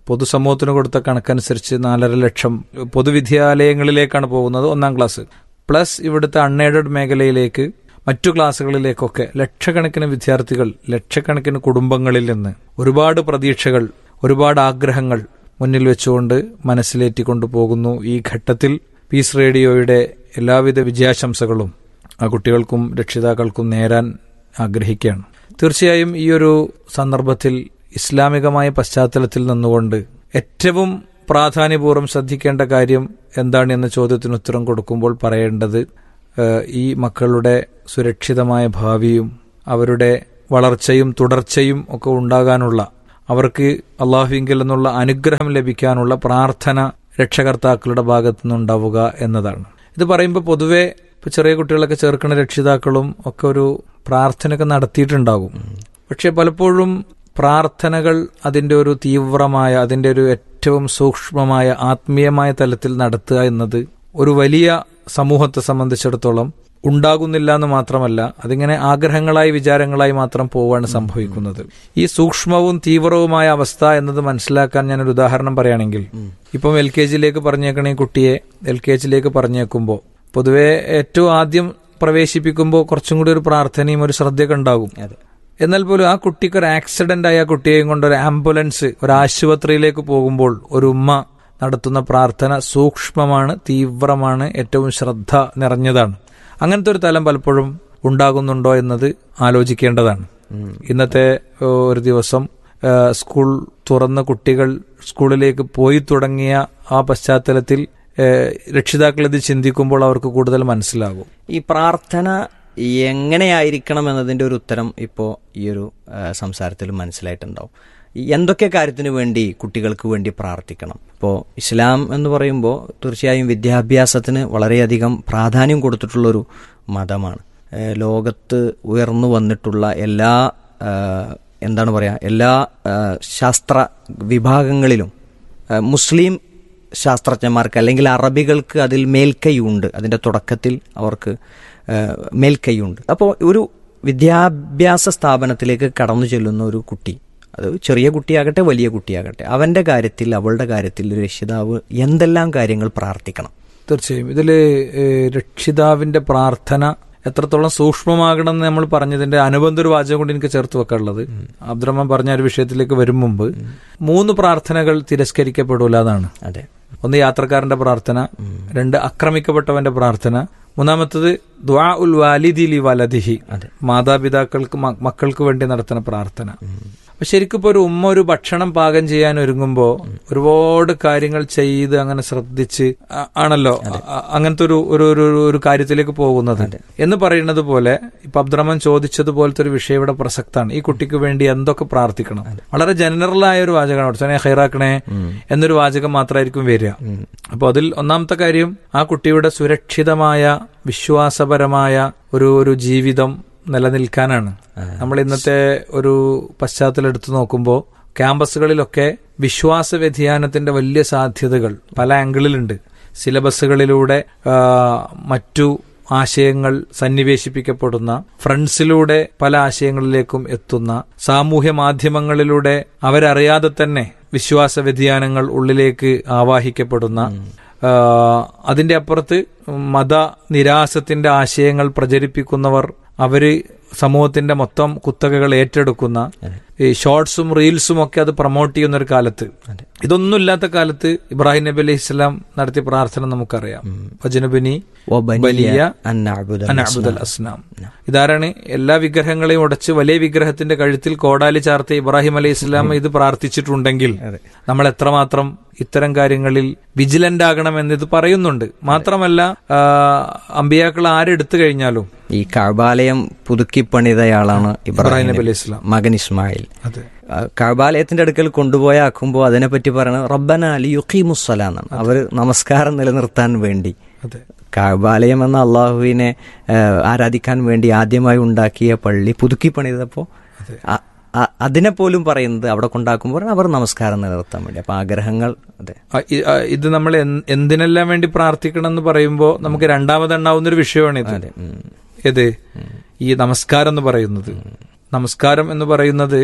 പൊതുസമൂഹത്തിന് കൊടുത്ത കണക്കനുസരിച്ച് നാലര ലക്ഷം പൊതുവിദ്യാലയങ്ങളിലേക്കാണ് പോകുന്നത് ഒന്നാം ക്ലാസ്, പ്ലസ് ഇവിടുത്തെ അൺഎയ്ഡഡ് മേഖലയിലേക്ക് മറ്റു ക്ലാസ്സുകളിലേക്കൊക്കെ ലക്ഷക്കണക്കിന് വിദ്യാർത്ഥികൾ, ലക്ഷക്കണക്കിന് കുടുംബങ്ങളിൽ നിന്ന് ഒരുപാട് പ്രതീക്ഷകൾ, ഒരുപാട് ആഗ്രഹങ്ങൾ മുന്നിൽ വെച്ചുകൊണ്ട് മനസ്സിലേറ്റിക്കൊണ്ടു പോകുന്നു. ഈ ഘട്ടത്തിൽ പീസ് റേഡിയോയുടെ എല്ലാവിധ വിജയാശംസകളും ആ കുട്ടികൾക്കും രക്ഷിതാക്കൾക്കും നേരാൻ ആഗ്രഹിക്കുകയാണ്. തീർച്ചയായും ഈ ഒരു സന്ദർഭത്തിൽ ഇസ്ലാമികമായ പശ്ചാത്തലത്തിൽ നിന്നുകൊണ്ട് ഏറ്റവും പ്രാധാന്യപൂർവ്വം ശ്രദ്ധിക്കേണ്ട കാര്യം എന്താണ് എന്ന ചോദ്യത്തിന് ഉത്തരം കൊടുക്കുമ്പോൾ പറയേണ്ടത്, ഈ മക്കളുടെ സുരക്ഷിതമായ ഭാവിയും അവരുടെ വളർച്ചയും തുടർച്ചയും ഒക്കെ ഉണ്ടാകാനുള്ള, അവർക്ക് അള്ളാഹുവിങ്കിൽ നിന്നുള്ള അനുഗ്രഹം ലഭിക്കാനുള്ള പ്രാർത്ഥന രക്ഷകർത്താക്കളുടെ ഭാഗത്തു നിന്നുണ്ടാവുക എന്നതാണ്. ഇത് പറയുമ്പോൾ പൊതുവെ ഇപ്പോൾ ചെറിയ കുട്ടികളൊക്കെ ചേർക്കുന്ന രക്ഷിതാക്കളും ഒക്കെ ഒരു പ്രാർത്ഥനയൊക്കെ നടത്തിയിട്ടുണ്ടാകും. പക്ഷെ പലപ്പോഴും പ്രാർത്ഥനകൾ അതിൻ്റെ ഒരു തീവ്രമായ, അതിൻ്റെ ഒരു ഏറ്റവും സൂക്ഷ്മമായ ആത്മീയമായ തലത്തിൽ നടത്തുക എന്നത് ഒരു വലിയ സമൂഹത്തെ സംബന്ധിച്ചിടത്തോളം ഉണ്ടാകുന്നില്ല എന്ന് മാത്രമല്ല, അതിങ്ങനെ ആഗ്രഹങ്ങളായി വിചാരങ്ങളായി മാത്രം പോവാണ് സംഭവിക്കുന്നത്. ഈ സൂക്ഷ്മവും തീവ്രവുമായ അവസ്ഥ എന്നത് മനസ്സിലാക്കാൻ ഞാനൊരു ഉദാഹരണം പറയുകയാണെങ്കിൽ, ഇപ്പം എൽ കെ ജിയിലേക്ക് പറഞ്ഞേക്കണ ഈ കുട്ടിയെ എൽ കെ ജിയിലേക്ക് പറഞ്ഞേക്കുമ്പോൾ പൊതുവെ ഏറ്റവും ആദ്യം പ്രവേശിപ്പിക്കുമ്പോൾ കുറച്ചും കൂടി ഒരു പ്രാർത്ഥനയും ഒരു ശ്രദ്ധയൊക്കെ ഉണ്ടാകും. എന്നാൽ പോലും ആ കുട്ടിക്ക് ഒരു ആക്സിഡന്റ് ആയ കുട്ടിയെയും കൊണ്ട് ഒരു ആംബുലൻസ് ഒരു ആശുപത്രിയിലേക്ക് പോകുമ്പോൾ ഒരു ഉമ്മ നടത്തുന്ന പ്രാർത്ഥന സൂക്ഷ്മമാണ്, തീവ്രമാണ്, ഏറ്റവും ശ്രദ്ധ നിറഞ്ഞതാണ്. അങ്ങനത്തെ ഒരു തലം പലപ്പോഴും ഉണ്ടാകുന്നുണ്ടോ എന്നത് ആലോചിക്കേണ്ടതാണ്. ഇന്നത്തെ ഒരു ദിവസം സ്കൂൾ തുറന്ന കുട്ടികൾ സ്കൂളിലേക്ക് പോയി തുടങ്ങിയ ആ പശ്ചാത്തലത്തിൽ രക്ഷിതാക്കൾ ഇത് ചിന്തിക്കുമ്പോൾ അവർക്ക് കൂടുതൽ മനസ്സിലാകും. ഈ പ്രാർത്ഥന എങ്ങനെയായിരിക്കണം എന്നതിൻ്റെ ഒരു ഉത്തരം ഇപ്പോൾ ഈ ഒരു സംസാരത്തിൽ മനസ്സിലായിട്ടുണ്ടാവും. എന്തൊക്കെ കാര്യത്തിന് വേണ്ടി കുട്ടികൾക്ക് വേണ്ടി പ്രാർത്ഥിക്കണം? ഇപ്പോൾ ഇസ്ലാം എന്ന് പറയുമ്പോൾ തീർച്ചയായും വിദ്യാഭ്യാസത്തിന് വളരെയധികം പ്രാധാന്യം കൊടുത്തിട്ടുള്ളൊരു മതമാണ്. ലോകത്ത് ഉയർന്നു വന്നിട്ടുള്ള എല്ലാ എന്താണ് പറയുക എല്ലാ ശാസ്ത്ര വിഭാഗങ്ങളിലും മുസ്ലിം ശാസ്ത്രജ്ഞന്മാർക്ക് അല്ലെങ്കിൽ അറബികൾക്ക് അതിൽ മേൽക്കൈയുണ്ട്. അതിൻ്റെ തുടക്കത്തിൽ അവർക്ക് മേൽക്കൈയുണ്ട്. അപ്പോൾ ഒരു വിദ്യാഭ്യാസ സ്ഥാപനത്തിലേക്ക് കടന്നു ചെല്ലുന്ന ഒരു കുട്ടി, അത് ചെറിയ കുട്ടിയാകട്ടെ വലിയ കുട്ടിയാകട്ടെ, അവൻ്റെ കാര്യത്തിൽ അവളുടെ കാര്യത്തിൽ രക്ഷിതാവ് എന്തെല്ലാം കാര്യങ്ങൾ പ്രാർത്ഥിക്കണം? തീർച്ചയായും ഇതിൽ രക്ഷിതാവിൻ്റെ പ്രാർത്ഥന എത്രത്തോളം സൂക്ഷ്മമാകണം എന്ന് നമ്മൾ പറഞ്ഞതിന്റെ അനുബന്ധ ഒരു വാചകം കൊണ്ട് എനിക്ക് ചേർത്ത് വെക്കാനുള്ളത്, അബ്ദുറഹ്മാൻ പറഞ്ഞ ഒരു വിഷയത്തിലേക്ക് വരും മുമ്പ് മൂന്ന് പ്രാർത്ഥനകൾ തിരസ്കരിക്കപ്പെടൂല എന്നാണ്. അതെ, ഒന്ന് യാത്രക്കാരന്റെ പ്രാർത്ഥന, രണ്ട് ആക്രമിക്കപ്പെട്ടവന്റെ പ്രാർത്ഥന, മൂന്നാമത്തത് ദുആ ഉൽ വാലിദി ലി വലദിഹി, മാതാപിതാക്കൾക്ക് മക്കൾക്ക് വേണ്ടി നടത്തുന്ന പ്രാർത്ഥന. അപ്പൊ ശരിക്കും ഇപ്പൊ ഒരു ഉമ്മ ഒരു ഭക്ഷണം പാകം ചെയ്യാൻ ഒരുങ്ങുമ്പോ ഒരുപാട് കാര്യങ്ങൾ ചെയ്ത് അങ്ങനെ ശ്രദ്ധിച്ച് ആണല്ലോ അങ്ങനത്തെ ഒരു ഒരു ഒരു കാര്യത്തിലേക്ക് പോകുന്നത് എന്ന് പറയുന്നത് പോലെ ഇപ്പൊ അബ്ദുറഹ്മാൻ ചോദിച്ചതുപോലത്തെ ഒരു വിഷയം ഇവിടെ പ്രസക്താണ്. ഈ കുട്ടിക്ക് വേണ്ടി എന്തൊക്കെ പ്രാർത്ഥിക്കണം? വളരെ ജനറലായ ഒരു വാചകമാണ്, സനെ ഹൈറാക്കണേ എന്നൊരു വാചകം മാത്രമായിരിക്കും വരിക. അപ്പൊ അതിൽ ഒന്നാമത്തെ കാര്യം ആ കുട്ടിയുടെ സുരക്ഷിതമായ വിശ്വാസപരമായ ഒരു ഒരു ജീവിതം നിലനിൽക്കാനാണ്. നമ്മൾ ഇന്നത്തെ ഒരു പശ്ചാത്തലം എടുത്തു നോക്കുമ്പോൾ ക്യാമ്പസുകളിലൊക്കെ വിശ്വാസ വ്യതിയാനത്തിന്റെ വലിയ സാധ്യതകൾ പല ആംഗിളിലുണ്ട്. സിലബസുകളിലൂടെ മറ്റു ആശയങ്ങൾ സന്നിവേശിപ്പിക്കപ്പെടുന്ന, ഫ്രണ്ട്സിലൂടെ പല ആശയങ്ങളിലേക്കും എത്തുന്ന, സാമൂഹ്യ മാധ്യമങ്ങളിലൂടെ അവരറിയാതെ തന്നെ വിശ്വാസ വ്യതിയാനങ്ങൾ ഉള്ളിലേക്ക് ആവാഹിക്കപ്പെടുന്ന, അതിന്റെ അപ്പുറത്ത് മത നിരാസത്തിന്റെ ആശയങ്ങൾ പ്രചരിപ്പിക്കുന്നവർ അവര് സമൂഹത്തിന്റെ മൊത്തം കുത്തകകൾ ഏറ്റെടുക്കുന്ന ഈ ഷോർട്സും റീൽസും ഒക്കെ അത് പ്രൊമോട്ട് ചെയ്യുന്ന ഒരു കാലത്ത്, ഇതൊന്നുമില്ലാത്ത കാലത്ത് ഇബ്രാഹിം നബി അലൈഹി ഇസ്ലാം നടത്തിയ പ്രാർത്ഥന നമുക്കറിയാം. വജനബിനി അസ്നാം. ഇതാരാണ് എല്ലാ വിഗ്രഹങ്ങളെയും ഉടച്ച് വലിയ വിഗ്രഹത്തിന്റെ കഴുത്തിൽ കോടാലി ചാർത്തിയ ഇബ്രാഹിം അലൈഹി ഇസ്ലാം ഇത് പ്രാർത്ഥിച്ചിട്ടുണ്ടെങ്കിൽ നമ്മൾ എത്രമാത്രം ഇത്തരം കാര്യങ്ങളിൽ വിജിലന്റ് ആകണം എന്നിത് പറയുന്നുണ്ട്. മാത്രമല്ല അമ്പിയാക്കൾ ആരെടുത്തു കഴിഞ്ഞാലും ഈ കഅബാലയം പുതുക്കി പണിതയാളാണ് ഇബ്രാഹിം നബി അലൈഹി ഇസ്ലാം, മകൻ ഇസ്മായിൽ. കഅബാലയത്തിന്റെ അടുക്കൽ കൊണ്ടുപോയ ആക്കുമ്പോൾ അതിനെപ്പറ്റി പറയണത് റബ്ബന ലിയുഖീമുസ്സലാ എന്നാണ്. അവർ നമസ്കാരം നിലനിർത്താൻ വേണ്ടി കഅബാലയം എന്ന അള്ളാഹുവിനെ ആരാധിക്കാൻ വേണ്ടി ആദ്യമായി ഉണ്ടാക്കിയ പള്ളി പുതുക്കി പണിതപ്പോൾ അതിനെ പോലും പറയുന്നത് അവിടെ കൊണ്ടാക്കുമ്പോൾ അവർ നമസ്കാരം നിലനിർത്താൻ വേണ്ടി. അപ്പൊ ആഗ്രഹങ്ങൾ അതെ ഇത് നമ്മൾ എന്തിനെല്ലാം വേണ്ടി പ്രാർത്ഥിക്കണം എന്ന് പറയുമ്പോൾ നമുക്ക് രണ്ടാമതെണ്ണാവുന്നൊരു വിഷയമാണ് ഇത്. ഏത് ഈ നമസ്കാരം എന്ന് പറയുന്നത് നമസ്കാരം എന്ന് പറയുന്നത്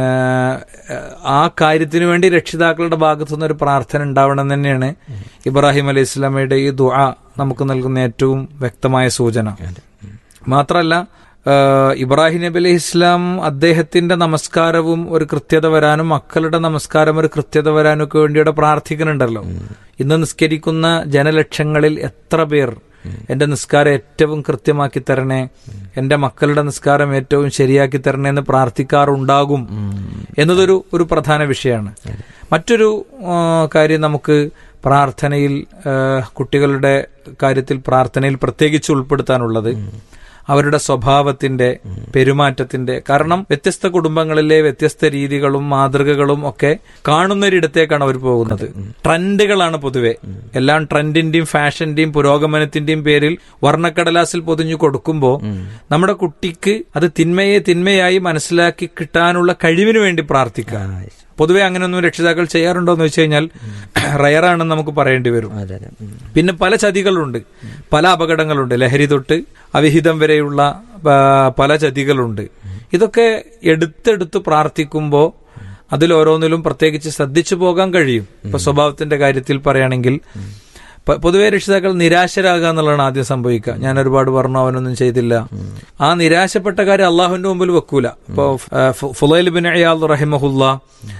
ആ കാര്യത്തിന് വേണ്ടി രക്ഷിതാക്കളുടെ ഭാഗത്തുനിന്ന് ഒരു പ്രാർത്ഥന ഉണ്ടാവണം തന്നെയാണ് ഇബ്രാഹിം അലൈഹി ഇസ്ലാമയുടെ ഈ ദുആ നമുക്ക് നൽകുന്ന ഏറ്റവും വ്യക്തമായ സൂചന. മാത്രമല്ല, ഇബ്രാഹിം നബി അലൈഹി ഇസ്ലാം അദ്ദേഹത്തിന്റെ നമസ്കാരവും ഒരു കൃത്യത വരാനും മക്കളുടെ നമസ്കാരം ഒരു കൃത്യത വരാനും ഒക്കെ വേണ്ടിയുടെ പ്രാർത്ഥിക്കുന്നുണ്ടല്ലോ. ഇന്ന് നിസ്കരിക്കുന്ന ജനലക്ഷങ്ങളിൽ എത്ര പേർ എന്റെ നിസ്കാരം ഏറ്റവും കൃത്യമാക്കി തരണേ, എന്റെ മക്കളുടെ നിസ്കാരം ഏറ്റവും ശരിയാക്കി തരണേ എന്ന് പ്രാർത്ഥിക്കാറുണ്ടാകും എന്നതൊരു ഒരു പ്രധാന വിഷയമാണ്. മറ്റൊരു കാര്യം നമുക്ക് പ്രാർത്ഥനയിൽ, കുട്ടികളുടെ കാര്യത്തിൽ പ്രാർത്ഥനയിൽ പ്രത്യേകിച്ച് ഉൾപ്പെടുത്താനുള്ളത് അവരുടെ സ്വഭാവത്തിന്റെ, പെരുമാറ്റത്തിന്റെ. കാരണം വ്യത്യസ്ത കുടുംബങ്ങളിലെ വ്യത്യസ്ത രീതികളും മാതൃകകളും ഒക്കെ കാണുന്നൊരിടത്തേക്കാണ് അവർ പോകുന്നത്. ട്രെൻഡുകളാണ് പൊതുവെ. എല്ലാം ട്രെൻഡിന്റെയും ഫാഷന്റെയും പുരോഗമനത്തിന്റെയും പേരിൽ വർണ്ണക്കടലാസിൽ പൊതിഞ്ഞു കൊടുക്കുമ്പോൾ നമ്മുടെ കുട്ടിക്ക് അത് തിന്മയെ തിന്മയായി മനസ്സിലാക്കി കിട്ടാനുള്ള കഴിവിന് വേണ്ടി പ്രാർത്ഥിക്കുക. പൊതുവെ അങ്ങനെയൊന്നും രക്ഷിതാക്കൾ ചെയ്യാറുണ്ടോ എന്ന് വെച്ച് കഴിഞ്ഞാൽ റയറാണെന്ന് നമുക്ക് പറയേണ്ടി വരും. പിന്നെ പല ചതികളുണ്ട്, പല അപകടങ്ങളുണ്ട്. ലഹരി തൊട്ട് അവിഹിതം വരെയുള്ള പല ചതികളുണ്ട്. ഇതൊക്കെ എടുത്തെടുത്ത് പ്രാർത്ഥിക്കുമ്പോൾ അതിൽ ഓരോന്നിലും പ്രത്യേകിച്ച് ശ്രദ്ധിച്ചു പോകാൻ കഴിയും. ഇപ്പൊ സ്വഭാവത്തിന്റെ കാര്യത്തിൽ പറയുകയാണെങ്കിൽ പൊതുവെ രക്ഷിതാക്കൾ നിരാശരാകുക എന്നുള്ളതാണ് ആദ്യം സംഭവിക്കുക. ഞാൻ ഒരുപാട് പറഞ്ഞു, അവനൊന്നും ചെയ്തില്ല. ആ നിരാശപ്പെട്ട കാര്യം അള്ളാഹുവിന്റെ മുമ്പിൽ വെക്കൂല. ഇപ്പൊ ഫുളൈൽ ബിൻ ഇയാദ് റഹിമഹുല്ലാ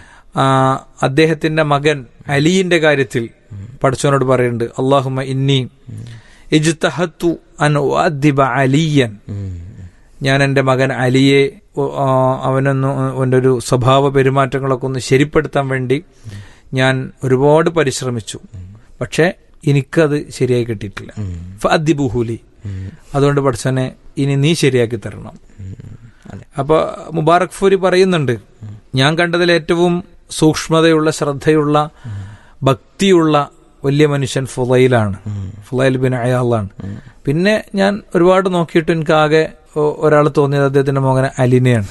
അദ്ദേഹത്തിന്റെ മകൻ അലിയുടെ കാര്യത്തിൽ പഠിച്ചവനോട് പറയുന്നുണ്ട്, അല്ലാഹുമ്മ ഇന്നി ഇജ്തഹത്തു അൻ ഉഅദ്ദിബ അലിയൻ, ഞാൻ എന്റെ മകൻ അലിയെ അവനൊന്ന് അവന്റെ ഒരു സ്വഭാവ പെരുമാറ്റങ്ങളൊക്കെ ഒന്ന് ശരിപ്പെടുത്താൻ വേണ്ടി ഞാൻ ഒരുപാട് പരിശ്രമിച്ചു, പക്ഷെ എനിക്കത് ശരിയായി കിട്ടിയിട്ടില്ല. ഫഅദ്ദിബുഹുലി, അതുകൊണ്ട് പഠിച്ചവനെ ഇനി നീ ശരിയാക്കി തരണം. അപ്പൊ മുബാറക് ഫൂരി പറയുന്നുണ്ട്, ഞാൻ കണ്ടതിൽ ഏറ്റവും സൂക്ഷ്മതയുള്ള, ശ്രദ്ധയുള്ള, ഭക്തിയുള്ള വലിയ മനുഷ്യൻ ഫുളൈലാണ്, ഫുളൈൽ ബിൻ അയാളാണ്. പിന്നെ ഞാൻ ഒരുപാട് നോക്കിയിട്ട് എനിക്ക് ആകെ ഒരാൾ തോന്നിയത് അദ്ദേഹത്തിന്റെ മകൻ അലിനെയാണ്.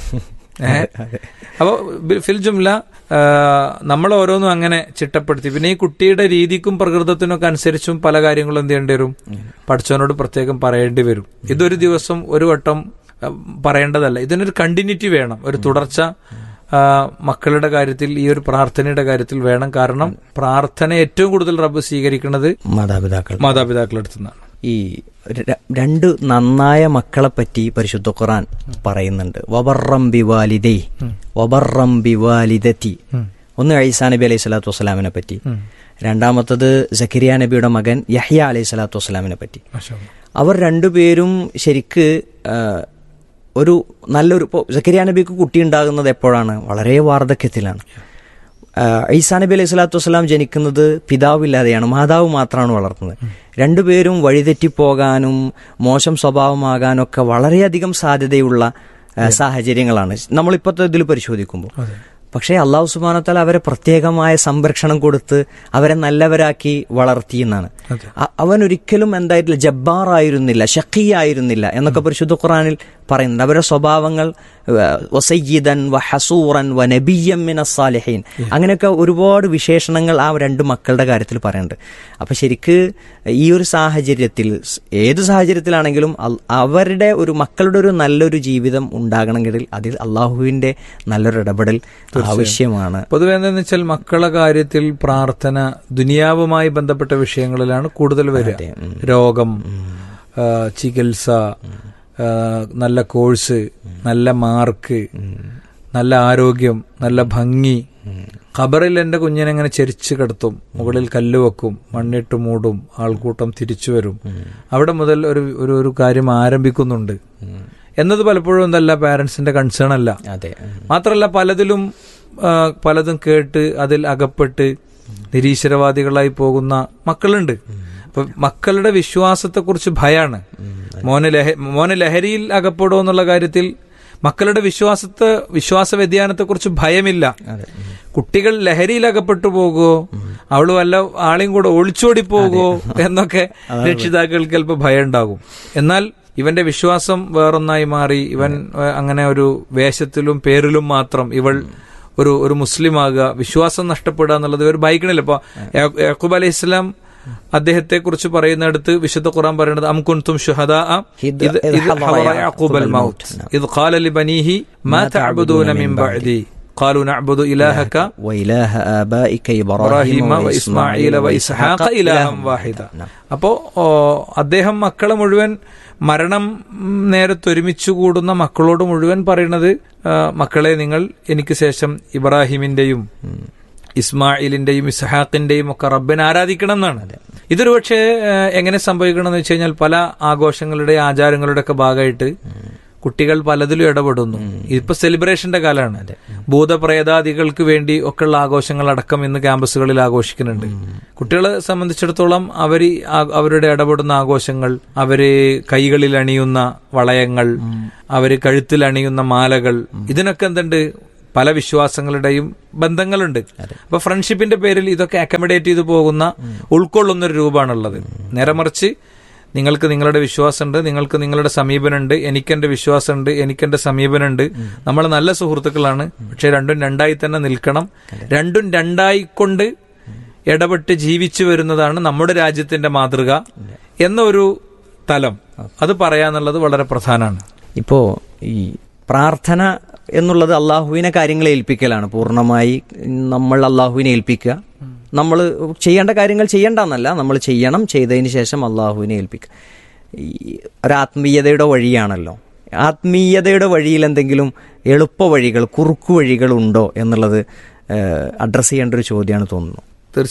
അപ്പൊ ഫിൽ ജുംല നമ്മൾ ഓരോന്നും അങ്ങനെ ചിട്ടപ്പെടുത്തി. പിന്നെ ഈ കുട്ടിയുടെ രീതിക്കും പ്രകൃതത്തിനും ഒക്കെ അനുസരിച്ചും പല കാര്യങ്ങളും എന്ത് ചെയ്യേണ്ടി വരും, പഠിച്ചവനോട് പ്രത്യേകം പറയേണ്ടി വരും. ഇതൊരു ദിവസം ഒരു വട്ടം പറയേണ്ടതല്ല, ഇതിനൊരു കണ്ടിന്യൂറ്റി വേണം, ഒരു തുടർച്ച മക്കളുടെ കാര്യത്തിൽ, ഈ ഒരു പ്രാർത്ഥനയുടെ കാര്യത്തിൽ വേണം. കാരണം പ്രാർത്ഥന ഏറ്റവും കൂടുതൽ റബ്ബ് സ്വീകരിക്കുന്നത് മാതാപിതാക്കൾ മാതാപിതാക്കളുടെ അടുത്തുനിന്നാണ്. ഈ രണ്ട് നന്നായ മക്കളെ പറ്റി പരിശുദ്ധ ഖുർആൻ പറയുന്നുണ്ട്. വബർറം ബിവാലിദൈ വബർറം ബിവാലിദതി. ഒന്ന് ഈസാ നബി അലൈഹി സ്വലാത്തു വസ്സലാമിനെ പറ്റി, രണ്ടാമത്തത് സക്കരിയ നബിയുടെ മകൻ യഹ്യ അലൈഹി സ്വലാത്തു വസ്സലാമിനെ പറ്റി. അവർ രണ്ടുപേരും ശരിക്ക് ഒരു നല്ലൊരു, ഇപ്പോൾ സക്കരിയ നബിക്ക് കുട്ടി ഉണ്ടാകുന്നത് എപ്പോഴാണ്? വളരെ വാർദ്ധക്യത്തിലാണ്. ഈസാ നബി അലൈഹി സ്വലാത്തു വസ്സലാം ജനിക്കുന്നത് പിതാവില്ലാതെയാണ്, മാതാവ് മാത്രമാണ് വളർത്തുന്നത്. രണ്ടുപേരും വഴിതെറ്റിപ്പോകാനും മോശം സ്വഭാവമാകാനും ഒക്കെ വളരെയധികം സാധ്യതയുള്ള സാഹചര്യങ്ങളാണ് നമ്മളിപ്പോഴത്തെ ഇതിൽ പരിശോധിക്കുമ്പോൾ. പക്ഷേ അള്ളാഹു സുബ്ഹാനഹു വ തആല അവരെ പ്രത്യേകമായ സംരക്ഷണം കൊടുത്ത് അവരെ നല്ലവരാക്കി വളർത്തിയെന്നാണ്. അവൻ ഒരിക്കലും എന്തായിട്ടില്ല, ജബ്ബാറായിരുന്നില്ല, ഷഖിയായിരുന്നില്ല എന്നൊക്കെ പരിശുദ്ധ ഖുർആനിൽ പറയുന്നുണ്ട്. അവരുടെ സ്വഭാവങ്ങൾ വസയ്യിദൻ വഹസൂറൻ വനബിയ്യം മിനസ് സാലിഹീൻ, അങ്ങനെയൊക്കെ ഒരുപാട് വിശേഷണങ്ങൾ ആ രണ്ട് മക്കളുടെ കാര്യത്തിൽ പറയുന്നുണ്ട്. അപ്പൊ ശരിക്ക് ഈ ഒരു സാഹചര്യത്തിൽ, ഏത് സാഹചര്യത്തിലാണെങ്കിലും അവരുടെ ഒരു മക്കളുടെ ഒരു നല്ലൊരു ജീവിതം ഉണ്ടാകണമെങ്കിൽ അതിൽ അള്ളാഹുവിന്റെ നല്ലൊരു ഇടപെടൽ ആവശ്യമാണ്. പൊതുവെ എന്താണെന്ന് വെച്ചാൽ മക്കളുടെ കാര്യത്തിൽ പ്രാർത്ഥന ദുനിയാവുമായി ബന്ധപ്പെട്ട വിഷയങ്ങളിലാണ് കൂടുതൽ വരിക. രോഗം, ചികിത്സ, നല്ല കോഴ്സ്, നല്ല മാർക്ക്, നല്ല ആരോഗ്യം, നല്ല ഭംഗി. ഖബറിൽ എന്റെ കുഞ്ഞിനെ എങ്ങനെ ചെരിച്ചു കിടത്തും, മുകളിൽ കല്ല് വെക്കും, മണ്ണിട്ട് മൂടും, ആൾക്കൂട്ടം തിരിച്ചു വരും, അവിടെ മുതൽ ഒരു ഒരു കാര്യം ആരംഭിക്കുന്നുണ്ട് എന്നത് പലപ്പോഴും എന്തല്ല പാരന്റ്സിന്റെ കൺസേൺ അല്ല. മാത്രമല്ല പലതിലും പലതും കേട്ട് അതിൽ അകപ്പെട്ട് നിരീശ്വരവാദികളായി പോകുന്ന മക്കളുണ്ട്. അപ്പൊ മക്കളുടെ വിശ്വാസത്തെക്കുറിച്ച് ഭയാണ്. മോന് ലഹ മോന് ലഹരിയിൽ അകപ്പെടുമോ എന്നുള്ള കാര്യത്തിൽ മക്കളുടെ വിശ്വാസത്തെ വിശ്വാസ വ്യതിയാനത്തെക്കുറിച്ച് ഭയമില്ല. കുട്ടികൾ ലഹരിയിൽ അകപ്പെട്ടു പോകുമോ, അവള് വല്ല ആളെയും കൂടെ ഒളിച്ചോടി പോകുമോ എന്നൊക്കെ രക്ഷിതാക്കൾക്ക് ചിലപ്പോൾ ഭയം ഉണ്ടാകും. എന്നാൽ ഇവന്റെ വിശ്വാസം വേറൊന്നായി മാറി, ഇവൻ അങ്ങനെ ഒരു വേഷത്തിലും പേരിലും മാത്രം ഇവൾ ഒരു ഒരു മുസ്ലിം ആകുക, വിശ്വാസം നഷ്ടപ്പെടുക എന്നുള്ളത് ഇവർ ഭയക്കണില്ല. ഇപ്പൊ യാക്കൂബ് അലൈഹി ഇസ്ലാം അദ്ദേഹത്തെ കുറിച്ച് പറയുന്നിടത്ത് വിശുദ്ധ ഖുർആൻ പറയുന്നത് അം കുൻതും ശുഹദാ ഇദ് ഇദ് ഹദറ യഅഖൂബൽ മൗത്ത് ഇദ് ഖാല ലിബനീഹി മാ തഅബുദൂന മിൻ ബഅദി ഖാലൂ നഅബുദു ഇലാഹക വഇലാഹ ആബാഇക ഇബ്രാഹിമ വഇസ്മാഈല വഇസ്ഹാഖ ഇലാഹൻ വാഹിദ. അപ്പോ അദ്ദേഹം മക്കളെ മുഴുവൻ മരണം നേരത്തൊരുമിച്ചു കൂടുന്ന മക്കളോട് മുഴുവൻ പറയുന്നത്, മക്കളെ നിങ്ങൾ എനിക്ക് ശേഷം ഇബ്രാഹിമിന്റെയും ഇസ്മായിലിന്റെയും ഇസ്ഹാഖിന്റെയും ഒക്കെ റബ്ബിനെ ആരാധിക്കണം എന്നാണ്. ഇതൊരു പക്ഷേ എങ്ങനെ സംഭവിക്കണം എന്ന് വെച്ച് കഴിഞ്ഞാൽ പല ആഘോഷങ്ങളുടെ ആചാരങ്ങളുടെ ഒക്കെ ഭാഗമായിട്ട് കുട്ടികൾ പലതിലും ഇടപെടുന്നു. ഇപ്പൊ സെലിബ്രേഷന്റെ കാലമാണ്. ഭൂതപ്രേതാദികൾക്ക് വേണ്ടി ഒക്കെയുള്ള ആഘോഷങ്ങൾ അടക്കം ഇന്ന് ക്യാമ്പസുകളിൽ ആഘോഷിക്കുന്നുണ്ട്. കുട്ടികളെ സംബന്ധിച്ചിടത്തോളം അവർ അവരുടെ ഇടപെടുന്ന ആഘോഷങ്ങൾ, അവര് കൈകളിൽ അണിയുന്ന വളയങ്ങൾ, അവര് കഴുത്തിൽ അണിയുന്ന മാലകൾ, ഇതിനൊക്കെ എന്തുണ്ട്, പല വിശ്വാസങ്ങളുടെയും ബന്ധങ്ങളുണ്ട്. അപ്പൊ ഫ്രണ്ട്ഷിപ്പിന്റെ പേരിൽ ഇതൊക്കെ അക്കമഡേറ്റ് ചെയ്തു പോകുന്ന ഉൾക്കൊള്ളുന്ന ഒരു രൂപമാണുള്ളത്. നേരെ മറിച്ച് നിങ്ങൾക്ക് നിങ്ങളുടെ വിശ്വാസമുണ്ട്, നിങ്ങൾക്ക് നിങ്ങളുടെ സമീപനമുണ്ട്, എനിക്കെന്റെ വിശ്വാസമുണ്ട്, എനിക്കെന്റെ സമീപനമുണ്ട്, നമ്മൾ നല്ല സുഹൃത്തുക്കളാണ്. പക്ഷെ രണ്ടും രണ്ടായി തന്നെ നിൽക്കണം. രണ്ടും രണ്ടായിക്കൊണ്ട് ഇടപെട്ട് ജീവിച്ചു വരുന്നതാണ് നമ്മുടെ രാജ്യത്തിന്റെ മാതൃക എന്നൊരു തലം, അത് പറയാന്നുള്ളത് വളരെ പ്രധാനമാണ്. ഇപ്പോ ഈ പ്രാർത്ഥന എന്നുള്ളത് അള്ളാഹുവിനെ കാര്യങ്ങളെ ഏൽപ്പിക്കലാണ്. പൂർണ്ണമായി നമ്മൾ അള്ളാഹുവിനെ ഏൽപ്പിക്കുക. നമ്മൾ ചെയ്യേണ്ട കാര്യങ്ങൾ ചെയ്യേണ്ടെന്നല്ല, നമ്മൾ ചെയ്യണം, ചെയ്തതിന് ശേഷം അള്ളാഹുവിനെ ഏൽപ്പിക്കുക. ഈ ഒരാത്മീയതയുടെ വഴിയാണല്ലോ. ആത്മീയതയുടെ വഴിയിൽ എന്തെങ്കിലും എളുപ്പ വഴികൾ, കുറുക്കു വഴികൾ ഉണ്ടോ എന്നുള്ളത് അഡ്രസ്സ് ചെയ്യേണ്ട ഒരു ചോദ്യമാണ് തോന്നുന്നു.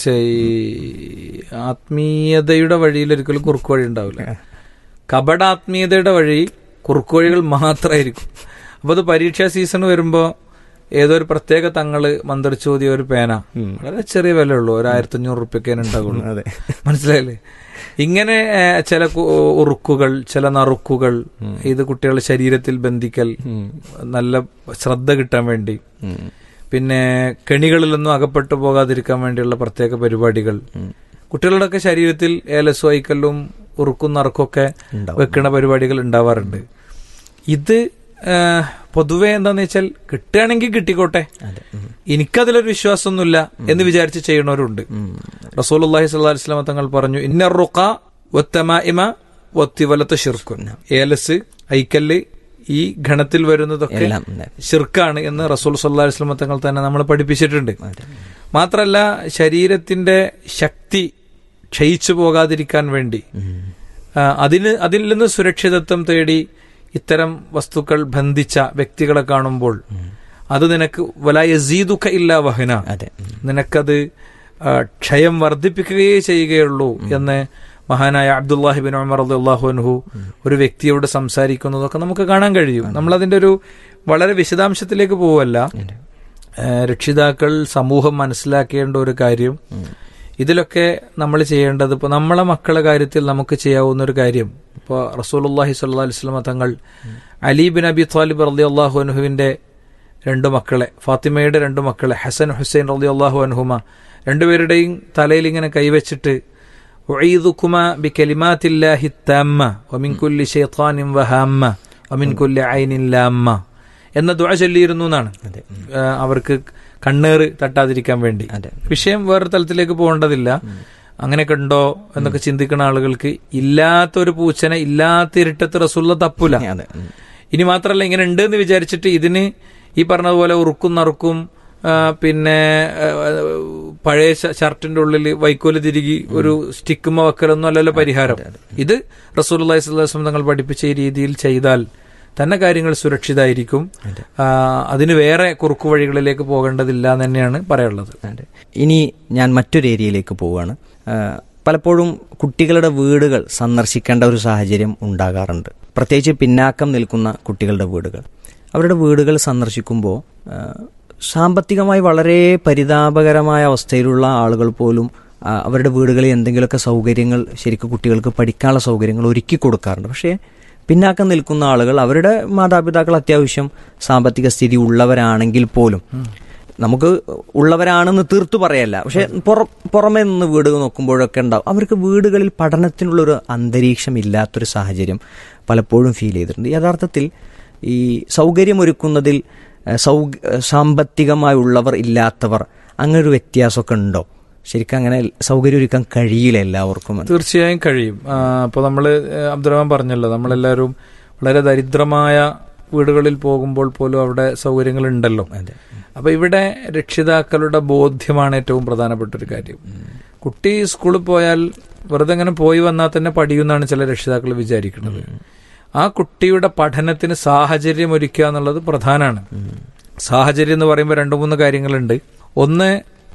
തീർച്ചയായും ആത്മീയതയുടെ വഴിയിൽ ഒരിക്കലും കുറുക്കു വഴി ഉണ്ടാവില്ല. കപടാത്മീയതയുടെ വഴി കുറുക്കു വഴികൾ മാത്രമായിരിക്കും. അപ്പൊ അത് പരീക്ഷാ സീസൺ വരുമ്പോ ഏതോ ഒരു പ്രത്യേക തങ്ങള് മന്ത്രിച്ചോദിയ ഒരു പേന, വളരെ ചെറിയ വില ഉള്ളൂ, ഒരു ആയിരത്തി അഞ്ഞൂറ് റുപ്യക്കേ ഉണ്ടാകുള്ളൂ. അതെ, മനസ്സിലായില്ലേ? ഇങ്ങനെ ചില ഉറുക്കുകൾ, ചില നറുക്കുകൾ, ഇത് കുട്ടികളുടെ ശരീരത്തിൽ ബന്ധിക്കൽ, നല്ല ശ്രദ്ധ കിട്ടാൻ വേണ്ടി, പിന്നെ കെണികളിലൊന്നും അകപ്പെട്ടു പോകാതിരിക്കാൻ വേണ്ടിയുള്ള പ്രത്യേക പരിപാടികൾ, കുട്ടികളുടെയൊക്കെ ശരീരത്തിൽ ഏലസ് വൈക്കല്ലും ഉറുക്കും നറുക്കൊക്കെ വെക്കുന്ന പരിപാടികൾ ഉണ്ടാവാറുണ്ട്. ഇത് പൊതുവെ എന്താന്ന് വെച്ചാൽ കിട്ടുകയാണെങ്കിൽ കിട്ടിക്കോട്ടെ, എനിക്കതിലൊരു വിശ്വാസമൊന്നുമില്ല എന്ന് വിചാരിച്ച് ചെയ്യണവരുണ്ട്. റസൂലുള്ളാഹി സ്വല്ലല്ലാഹു അലൈഹി വസല്ലം തങ്ങൾ പറഞ്ഞു, ഇന്ന റുഖ വത്തമാഇമ വത്തിവലത ശിർക്കുൻ, ഏലസ്, ഐക്കല്ല്, ഈ ഗണത്തിൽ വരുന്നതൊക്കെ ശിർക്കാണ് എന്ന് റസൂൽ സ്വല്ലല്ലാഹു അലൈഹി വസല്ലം തങ്ങൾ തന്നെ നമ്മളെ പഠിപ്പിച്ചിട്ടുണ്ട്. മാത്രല്ല ശരീരത്തിന്റെ ശക്തി ക്ഷയിച്ചു പോകാതിരിക്കാൻ വേണ്ടി അതിന് അതിൽ നിന്ന് സുരക്ഷിതത്വം തേടി ഇത്തരം വസ്തുക്കൾ ബന്ധിച്ച വ്യക്തികളെ കാണുമ്പോൾ അത് നിനക്ക് വലാ യസീദുക ഇല്ലാ വഹന, നിനക്കത് ക്ഷയം വർദ്ധിപ്പിക്കുകയേ ചെയ്യുകയുള്ളൂ എന്ന് മഹാനായ അബ്ദുല്ലാഹി ബിൻ ഉമർ റളിയല്ലാഹു അൻഹു ഒരു വ്യക്തിയോട് സംസാരിക്കുന്നതൊക്കെ നമുക്ക് കാണാൻ കഴിയും. നമ്മളതിന്റെ ഒരു വളരെ വിശദാംശത്തിലേക്ക് പോവല്ല. രക്ഷിതാക്കൾ, സമൂഹം മനസ്സിലാക്കേണ്ട ഒരു കാര്യം, ഇതിലൊക്കെ നമ്മൾ ചെയ്യേണ്ടത്, ഇപ്പോൾ നമ്മളെ മക്കളുടെ കാര്യത്തിൽ നമുക്ക് ചെയ്യാവുന്ന ഒരു കാര്യം, ഇപ്പോൾ റസൂലുള്ളാഹി സ്വല്ലല്ലാഹു അലൈഹി വസല്ലം തങ്ങൾ അലി ബിൻ അബി ത്വാലിബ് റളിയല്ലാഹു അൻഹുവിന്റെ രണ്ടു മക്കളെ, ഫാത്തിമയുടെ രണ്ടു മക്കളെ ഹസൻ ഹുസൈൻ റളിയല്ലാഹു അൻഹുമ, രണ്ടുപേരുടെയും തലയിൽ ഇങ്ങനെ കൈവച്ചിട്ട് ഉഈദുകുമാ ബികലിമാത്തില്ലാഹി തമ്മ വമിൻ കുല്ലി ശൈത്താനിൻ വഹാമ്മ വമിൻ കുല്ലി ഐനിൻ ലാമ്മ എന്ന ദുആ ചൊല്ലിയിരുന്നു എന്നാണ്. അവർക്ക് കണ്ണേറ് തട്ടാതിരിക്കാൻ വേണ്ടി. വിഷയം വേറെ തലത്തിലേക്ക് പോകേണ്ടതില്ല. അങ്ങനെയൊക്കെ ഉണ്ടോ എന്നൊക്കെ ചിന്തിക്കുന്ന ആളുകൾക്ക് ഇല്ലാത്തൊരു പൂച്ചനെ ഇല്ലാത്ത ഇരുട്ടത്ത് റസൂലുള്ള തപ്പൂല. ഇനി മാത്രമല്ല, ഇങ്ങനെ ഉണ്ട് എന്ന് വിചാരിച്ചിട്ട് ഇതിന് ഈ പറഞ്ഞതുപോലെ ഉറുക്കും നറുക്കും പിന്നെ പഴയ ഷർട്ടിന്റെ ഉള്ളിൽ വൈക്കോല് തിരികി ഒരു സ്റ്റിക്കുമ വെക്കലൊന്നും അല്ലല്ലോ പരിഹാരം. ഇത് റസൂലുള്ളാഹി സ്വല്ലല്ലാഹു അലൈഹി വസല്ലം തങ്ങൾ പഠിപ്പിച്ച ഈ രീതിയിൽ ചെയ്താൽ തന്നെ കാര്യങ്ങൾ സുരക്ഷിതമായിരിക്കും. അതിന് വേറെ കുറുക്കു വഴികളിലേക്ക് പോകേണ്ടതില്ല എന്ന് തന്നെയാണ് പറയാനുള്ളത്. ഇനി ഞാൻ മറ്റൊരു ഏരിയയിലേക്ക് പോവുകയാണ്. പലപ്പോഴും കുട്ടികളുടെ വീടുകൾ സന്ദർശിക്കേണ്ട ഒരു സാഹചര്യം ഉണ്ടാകാറുണ്ട്, പ്രത്യേകിച്ച് പിന്നാക്കം നിൽക്കുന്ന കുട്ടികളുടെ വീടുകൾ. അവരുടെ വീടുകൾ സന്ദർശിക്കുമ്പോൾ സാമ്പത്തികമായി വളരെ പരിതാപകരമായ അവസ്ഥയിലുള്ള ആളുകൾ പോലും അവരുടെ വീടുകളിൽ എന്തെങ്കിലുമൊക്കെ സൗകര്യങ്ങൾ, ശരിക്കും കുട്ടികൾക്ക് പഠിക്കാനുള്ള സൗകര്യങ്ങൾ ഒരുക്കി കൊടുക്കാറുണ്ട്. പക്ഷേ പിന്നാക്കം നിൽക്കുന്ന ആളുകൾ, അവരുടെ മാതാപിതാക്കൾ അത്യാവശ്യം സാമ്പത്തിക സ്ഥിതി ഉള്ളവരാണെങ്കിൽ പോലും, നമുക്ക് ഉള്ളവരാണെന്ന് തീർത്തു പറയല്ല, പക്ഷെ പുറ പുറമേ നിന്ന് വീട് നോക്കുമ്പോഴൊക്കെ ഉണ്ടാവും, അവർക്ക് വീടുകളിൽ പഠനത്തിനുള്ളൊരു അന്തരീക്ഷം ഇല്ലാത്തൊരു സാഹചര്യം പലപ്പോഴും ഫീൽ ചെയ്തിട്ടുണ്ട്. യഥാർത്ഥത്തിൽ ഈ സൗകര്യമൊരുക്കുന്നതിൽ സൗ സാമ്പത്തികമായുള്ളവർ ഇല്ലാത്തവർ അങ്ങനൊരു വ്യത്യാസമൊക്കെ ഉണ്ടോ? ശരിക്കും അങ്ങനെ സൗകര്യം ഒരുക്കാൻ കഴിയില്ല എല്ലാവർക്കും. തീർച്ചയായും കഴിയും. അപ്പോൾ നമ്മൾ അബ്ദുറഹ്മാൻ പറഞ്ഞല്ലോ, നമ്മളെല്ലാവരും വളരെ ദരിദ്രമായ വീടുകളിൽ പോകുമ്പോൾ പോലും അവിടെ സൗകര്യങ്ങൾ ഉണ്ടല്ലോ. അപ്പോൾ ഇവിടെ രക്ഷിതാക്കളുടെ ബോധ്യമാണ് ഏറ്റവും പ്രധാനപ്പെട്ട ഒരു കാര്യം. കുട്ടി സ്കൂളിൽ പോയാൽ വെറുതെ അങ്ങനെ പോയി വന്നാൽ തന്നെ പഠിയുമെന്നാണ് ചില രക്ഷിതാക്കൾ വിചാരിക്കുന്നത്. ആ കുട്ടിയുടെ പഠനത്തിന് സാഹചര്യം ഒരുക്കുക എന്നുള്ളത് പ്രധാനമാണ്. സാഹചര്യം എന്ന് പറയുമ്പോൾ രണ്ടു മൂന്ന് കാര്യങ്ങളുണ്ട്. ഒന്ന്,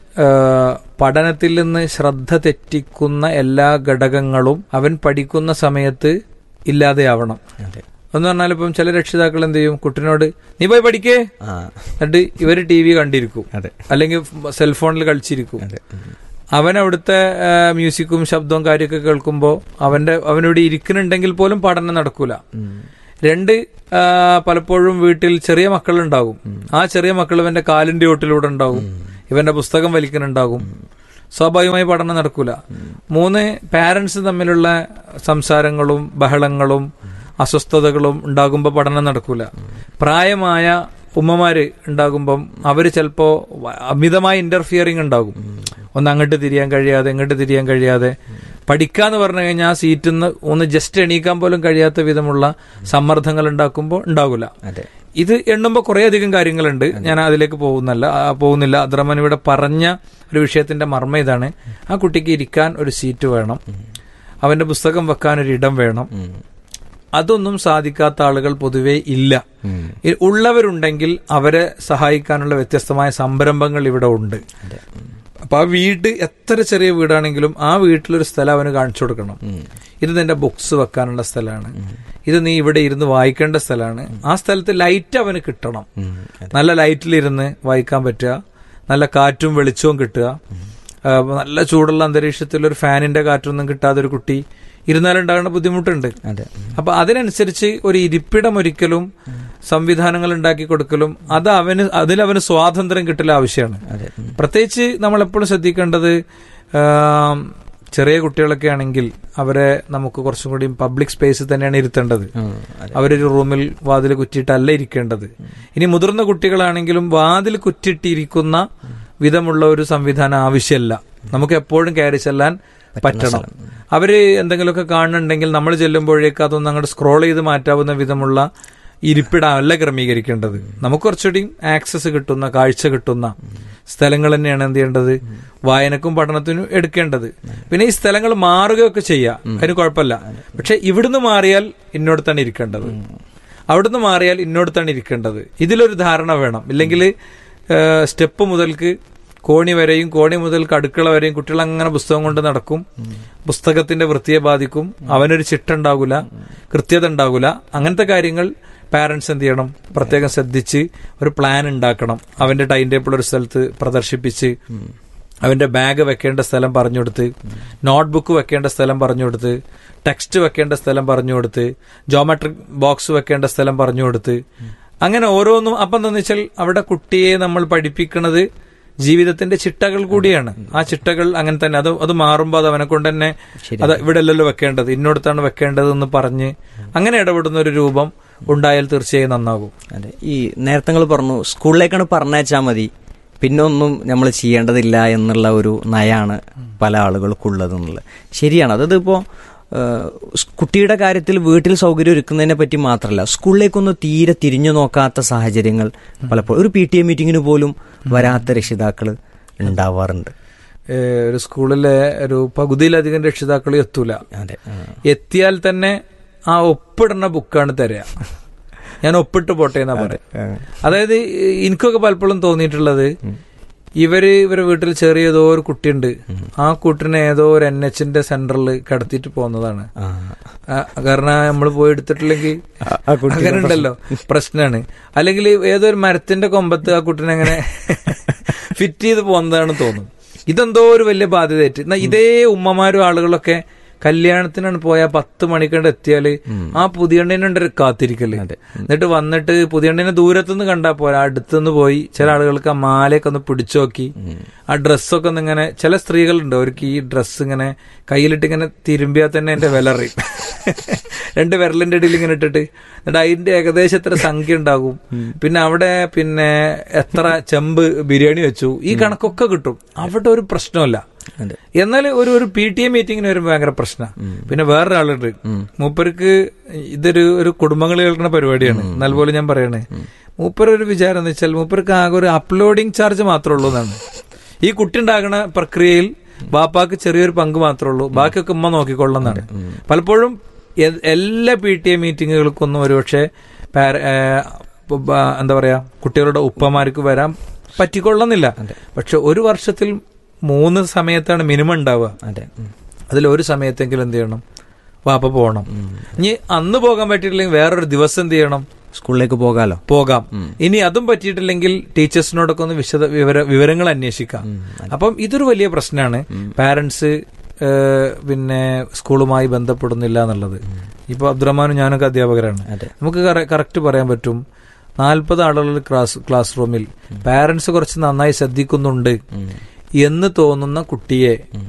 പഠനത്തിൽ നിന്ന് ശ്രദ്ധ തെറ്റിക്കുന്ന എല്ലാ ഘടകങ്ങളും അവൻ പഠിക്കുന്ന സമയത്ത് ഇല്ലാതെയാവണം. എന്ന് പറഞ്ഞാൽ ഇപ്പം ചില രക്ഷിതാക്കൾ എന്ത് ചെയ്യും, കുട്ടിനോട് നീ പോയി പഠിക്കേ, എന്നിട്ട് ഇവര് ടി വി കണ്ടിരിക്കും, അല്ലെങ്കിൽ സെൽഫോണിൽ കളിച്ചിരിക്കും. അവൻ അവിടുത്തെ മ്യൂസിക്കും ശബ്ദവും കാര്യമൊക്കെ കേൾക്കുമ്പോൾ അവന്റെ അവനോട് ഇരിക്കുന്നുണ്ടെങ്കിൽ പോലും പഠനം നടക്കൂല. രണ്ട്, പലപ്പോഴും വീട്ടിൽ ചെറിയ മക്കളുണ്ടാകും. ആ ചെറിയ മക്കൾ ഇവന്റെ കാലിന്റെ ഓട്ടിലൂടെ ഉണ്ടാകും, ഇവന്റെ പുസ്തകം വലിക്കുന്നുണ്ടാകും. സ്വാഭാവികമായി പഠനം നടക്കൂല. മൂന്ന്, പാരന്റ്സ് തമ്മിലുള്ള സംസാരങ്ങളും ബഹളങ്ങളും അസ്വസ്ഥതകളും ഉണ്ടാകുമ്പോൾ പഠനം നടക്കൂല. പ്രായമായ ഉമ്മമാര് ഉണ്ടാകുമ്പം അവര് ചിലപ്പോ അമിതമായ ഇന്റർഫിയറിങ് ഉണ്ടാകും. ഒന്ന് അങ്ങോട്ട് തിരിയാൻ കഴിയാതെ ഇങ്ങോട്ട് തിരിയാൻ കഴിയാതെ പഠിക്കാന്ന് പറഞ്ഞു കഴിഞ്ഞാൽ ആ സീറ്റിൽ നിന്ന് ഒന്ന് ജസ്റ്റ് എണീക്കാൻ പോലും കഴിയാത്ത വിധമുള്ള സമ്മർദ്ദങ്ങൾ ഉണ്ടാക്കുമ്പോൾ ഉണ്ടാകില്ല. ഇത് എണ്ണുമ്പോൾ കുറെ അധികം കാര്യങ്ങളുണ്ട്. ഞാൻ അതിലേക്ക് പോകുന്നല്ല പോകുന്നില്ല അബ്ദുറഹ്മാൻ ഇവിടെ പറഞ്ഞ ഒരു വിഷയത്തിന്റെ മർമ്മ ഇതാണ്. ആ കുട്ടിക്ക് ഇരിക്കാൻ ഒരു സീറ്റ് വേണം, അവന്റെ പുസ്തകം വെക്കാൻ ഒരു ഇടം വേണം. അതൊന്നും സാധിക്കാത്ത ആളുകൾ പൊതുവെ ഇല്ല. ഉള്ളവരുണ്ടെങ്കിൽ അവരെ സഹായിക്കാനുള്ള വ്യത്യസ്തമായ സംരംഭങ്ങൾ ഇവിടെ ഉണ്ട്. അപ്പൊ ആ വീട് എത്ര ചെറിയ വീടാണെങ്കിലും ആ വീട്ടിലൊരു സ്ഥലം അവന് കാണിച്ചു കൊടുക്കണം. ഇത് നിന്റെ ബുക്സ് വെക്കാനുള്ള സ്ഥലമാണ്, ഇത് നീ ഇവിടെ ഇരുന്ന് വായിക്കേണ്ട സ്ഥലമാണ്. ആ സ്ഥലത്ത് ലൈറ്റ് അവന് കിട്ടണം. നല്ല ലൈറ്റിലിരുന്ന് വായിക്കാൻ പറ്റുക, നല്ല കാറ്റും വെളിച്ചവും കിട്ടുക. നല്ല ചൂടുള്ള അന്തരീക്ഷത്തിൽ ഒരു ഫാനിന്റെ കാറ്റൊന്നും കിട്ടാതെ ഒരു കുട്ടി ഇരുന്നാലുണ്ടാകുന്ന ബുദ്ധിമുട്ടുണ്ട്. അപ്പൊ അതിനനുസരിച്ച് ഒരു ഇരിപ്പിടം ഒരിക്കലും സംവിധാനങ്ങൾ ഉണ്ടാക്കി കൊടുക്കലും അത് അവന് അതിലവന് സ്വാതന്ത്ര്യം കിട്ടൽ ആവശ്യമാണ്. പ്രത്യേകിച്ച് നമ്മളെപ്പോഴും ശ്രദ്ധിക്കേണ്ടത് ചെറിയ കുട്ടികളൊക്കെ ആണെങ്കിൽ അവരെ നമുക്ക് കുറച്ചും കൂടി പബ്ലിക് സ്പേസ് തന്നെയാണ് ഇരുത്തേണ്ടത്. അവരൊരു റൂമിൽ വാതിൽ കുറ്റിയിട്ടല്ല ഇരിക്കേണ്ടത്. ഇനി മുതിർന്ന കുട്ടികളാണെങ്കിലും വാതിൽ കുറ്റിയിട്ടിരിക്കുന്ന വിധമുള്ള ഒരു സംവിധാനം ആവശ്യമല്ല. നമുക്ക് എപ്പോഴും കയറി ചെല്ലാൻ പറ്റണം. അവര് എന്തെങ്കിലുമൊക്കെ കാണുന്നുണ്ടെങ്കിൽ നമ്മൾ ചെല്ലുമ്പോഴേക്ക് അതൊന്നും അങ്ങോട്ട് സ്ക്രോൾ ചെയ്ത് മാറ്റാവുന്ന വിധമുള്ള ഇരിപ്പിടമല്ല ക്രമീകരിക്കേണ്ടത്. നമുക്ക് കുറച്ചുകൂടി ആക്സസ് കിട്ടുന്ന കാഴ്ച കിട്ടുന്ന സ്ഥലങ്ങൾ തന്നെയാണ് എന്ത് ചെയ്യേണ്ടത്, വായനക്കും പഠനത്തിനും എടുക്കേണ്ടത്. പിന്നെ ഈ സ്ഥലങ്ങൾ മാറുകയൊക്കെ ചെയ്യാം, അതിന് കുഴപ്പമില്ല. പക്ഷെ ഇവിടുന്ന് മാറിയാൽ ഇന്നോടത്താണ് ഇരിക്കേണ്ടത്, അവിടുന്ന് മാറിയാൽ ഇന്നോടത്താണ് ഇരിക്കേണ്ടത്. ഇതിലൊരു ധാരണ വേണം. ഇല്ലെങ്കിൽ സ്റ്റെപ്പ് മുതൽക്ക് കോണി വരെയും കോണി മുതൽക്ക് അടുക്കള വരെയും കുട്ടികൾ അങ്ങനെ പുസ്തകം കൊണ്ട് നടക്കും. പുസ്തകത്തിന്റെ വൃത്തിയെ ബാധിക്കും. അവനൊരു ചിട്ടുണ്ടാകൂല, കൃത്യത ഉണ്ടാകൂല. അങ്ങനത്തെ കാര്യങ്ങൾ പാരന്റ്സ് എന്ത് ചെയ്യണം, പ്രത്യേകം ശ്രദ്ധിച്ച് ഒരു പ്ലാൻ ഉണ്ടാക്കണം. അവന്റെ ടൈം ടേബിൾ ഒരു സ്ഥലത്ത് പ്രദർശിപ്പിച്ച് അവന്റെ ബാഗ് വെക്കേണ്ട സ്ഥലം പറഞ്ഞു കൊടുത്ത്, നോട്ട്ബുക്ക് വെക്കേണ്ട സ്ഥലം പറഞ്ഞു കൊടുത്ത്, ടെക്സ്റ്റ് വെക്കേണ്ട സ്ഥലം പറഞ്ഞു കൊടുത്ത്, ജോമെട്രിക് ബോക്സ് വെക്കേണ്ട സ്ഥലം പറഞ്ഞു കൊടുത്ത്, അങ്ങനെ ഓരോന്നും. അപ്പം എന്താണെന്ന് വെച്ചാൽ അവിടെ കുട്ടിയെ നമ്മൾ പഠിപ്പിക്കുന്നത് ജീവിതത്തിന്റെ ചിട്ടകൾ കൂടിയാണ്. ആ ചിട്ടകൾ അങ്ങനെ തന്നെ അത് അത് മാറുമ്പോൾ അത് അവനെ കൊണ്ട് തന്നെ അത് ഇവിടെ അല്ലല്ലോ വെക്കേണ്ടത്, ഇന്നോടത്താണ് വെക്കേണ്ടത് എന്ന് പറഞ്ഞ് അങ്ങനെ ഇടപെടുന്ന ഒരു രൂപം ഉണ്ടായാൽ തീർച്ചയായും നന്നാകും. അതെ, ഈ നേരത്തെ നിങ്ങൾ പറഞ്ഞു സ്കൂളിലേക്കാണ് പറഞ്ഞയച്ചാൽ മതി, പിന്നെ ഒന്നും നമ്മൾ ചെയ്യേണ്ടതില്ല എന്നുള്ള ഒരു നയാണ് പല ആളുകൾക്കുള്ളത് എന്നുള്ളത് ശരിയാണ്. അതായത് ഇപ്പോൾ കുട്ടിയുടെ കാര്യത്തിൽ വീട്ടിൽ സൗകര്യം ഒരുക്കുന്നതിനെ പറ്റി മാത്രമല്ല, സ്കൂളിലേക്കൊന്നും തീരെ തിരിഞ്ഞു നോക്കാത്ത സാഹചര്യങ്ങൾ പലപ്പോഴും ഒരു പി ടി എ മീറ്റിങ്ങിന് പോലും വരാത്ത രക്ഷിതാക്കൾ ഉണ്ടാവാറുണ്ട്. ഒരു സ്കൂളിലെ ഒരു പകുതിയിലധികം രക്ഷിതാക്കൾ എത്തൂല. അതെ, എത്തിയാൽ തന്നെ ആ ഒപ്പിടുന്ന ബുക്കാണ് തരിക. ഞാൻ ഒപ്പിട്ട് പോട്ടെ എന്നാ പറയാം. അതായത് എനിക്കൊക്കെ പലപ്പോഴും തോന്നിയിട്ടുള്ളത്, ഇവര് ഇവരെ വീട്ടിൽ ചെറിയ ഏതോ ഒരു കുട്ടിയുണ്ട്, ആ കുട്ടിനെ ഏതോ ഒരു എൻ എച്ചിന്റെ സെന്ററിൽ കിടത്തിയിട്ട് പോകുന്നതാണ്. കാരണം നമ്മൾ പോയി എടുത്തിട്ടില്ലെങ്കിൽ അങ്ങനെ ഉണ്ടല്ലോ, പ്രശ്നമാണ്. അല്ലെങ്കിൽ ഏതോ ഒരു മരത്തിന്റെ കൊമ്പത്ത് ആ കുട്ടിനെ അങ്ങനെ ഫിറ്റ് ചെയ്ത് പോകുന്നതാണ് തോന്നും. ഇതെന്തോ ഒരു വലിയ ബാധ്യതയായിട്ട്. എന്നാൽ ഇതേ ഉമ്മമാരും ആളുകളൊക്കെ കല്യാണത്തിനാണ് പോയാൽ പത്ത് മണിക്കണ്ട് എത്തിയാല് ആ പുതിയണ്ണിനുണ്ട് കാത്തിരിക്കല്. എന്നിട്ട് വന്നിട്ട് പുതിയണ്ണിനെ ദൂരത്തുനിന്ന് കണ്ടാൽ പോരാ, അടുത്തുനിന്ന് പോയി ചില ആളുകൾക്ക് ആ മാലയൊക്കെ ഒന്ന് പിടിച്ചു നോക്കി ആ ഡ്രസ്സൊക്കെ ഒന്ന് ഇങ്ങനെ, ചില സ്ത്രീകളുണ്ട് അവർക്ക് ഈ ഡ്രസ്സ് ഇങ്ങനെ കയ്യിലിട്ട് ഇങ്ങനെ തിരുമ്പിയാൽ തന്നെ എന്റെ വിലറി രണ്ട് വിരലിന്റെ ഇടയിൽ ഇങ്ങനെ ഇട്ടിട്ട്, എന്നിട്ട് അതിന്റെ ഏകദേശം എത്ര സംഖ്യ ഉണ്ടാകും, പിന്നെ അവിടെ പിന്നെ എത്ര ചെമ്പ് ബിരിയാണി വെച്ചു, ഈ കണക്കൊക്കെ കിട്ടും. അവിടെ ഒരു പ്രശ്നമല്ല. എന്നാൽ ഒരു ഒരു പി ടി എ മീറ്റിങ്ങിന് വരുമ്പോൾ ഭയങ്കര പ്രശ്നമാണ്. പിന്നെ വേറൊരാളുണ്ട്, മൂപ്പർക്ക് ഇതൊരു ഒരു കുടുംബങ്ങൾ കേൾക്കുന്ന പരിപാടിയാണ്. എന്നാൽ പോലും ഞാൻ പറയണേ, മൂപ്പർ ഒരു വിചാരം എന്ന് വെച്ചാൽ മൂപ്പർക്ക് ആകെ ഒരു അപ്ലോഡിങ് ചാർജ് മാത്രമേ ഉള്ളൂ എന്നാണ്. ഈ കുട്ടി ഉണ്ടാകുന്ന പ്രക്രിയയിൽ ബാപ്പാക്ക് ചെറിയൊരു പങ്ക് മാത്രമേ ഉള്ളൂ, ബാക്കിയൊക്കെ ഉമ്മ നോക്കിക്കൊള്ളുന്നതാണ്. പലപ്പോഴും എല്ലാ പി ടി എ മീറ്റിങ്ങുകൾക്കൊന്നും ഒരുപക്ഷെ എന്താ പറയാ കുട്ടികളുടെ ഉപ്പമാർക്ക് വരാൻ പറ്റിക്കൊള്ളുന്നില്ല. പക്ഷെ ഒരു വർഷത്തിൽ മൂന്ന് സമയത്താണ് മിനിമം ഉണ്ടാവുക. അതിൽ ഒരു സമയത്തെങ്കിലും എന്ത് ചെയ്യണം, വാപ്പ പോകണം. ഇനി അന്ന് പോകാൻ പറ്റിയിട്ടില്ലെങ്കിൽ വേറൊരു ദിവസം എന്ത് ചെയ്യണം, സ്കൂളിലേക്ക് പോകാലോ പോകാം. ഇനി അതും പറ്റിയിട്ടില്ലെങ്കിൽ ടീച്ചേഴ്സിനോടൊക്കെ ഒന്ന് വിശദ വിവര വിവരങ്ങൾ അന്വേഷിക്കാം. അപ്പം ഇതൊരു വലിയ പ്രശ്നമാണ്. പാരന്റ്സ് പിന്നെ സ്കൂളുമായി ബന്ധപ്പെടുന്നില്ല എന്നുള്ളത്. ഇപ്പൊ അബ്ദുറഹ്മാനും ഞാനൊക്കെ അധ്യാപകരാണ്. നമുക്ക് കറക്റ്റ് പറയാൻ പറ്റും, നാൽപ്പത് ആളുകൾ ക്ലാസ് ക്ലാസ് റൂമിൽ പാരന്റ്സ് കുറച്ച് നന്നായി ശ്രദ്ധിക്കുന്നുണ്ട് എന്ന് തോന്നുന്ന കുട്ടിയെ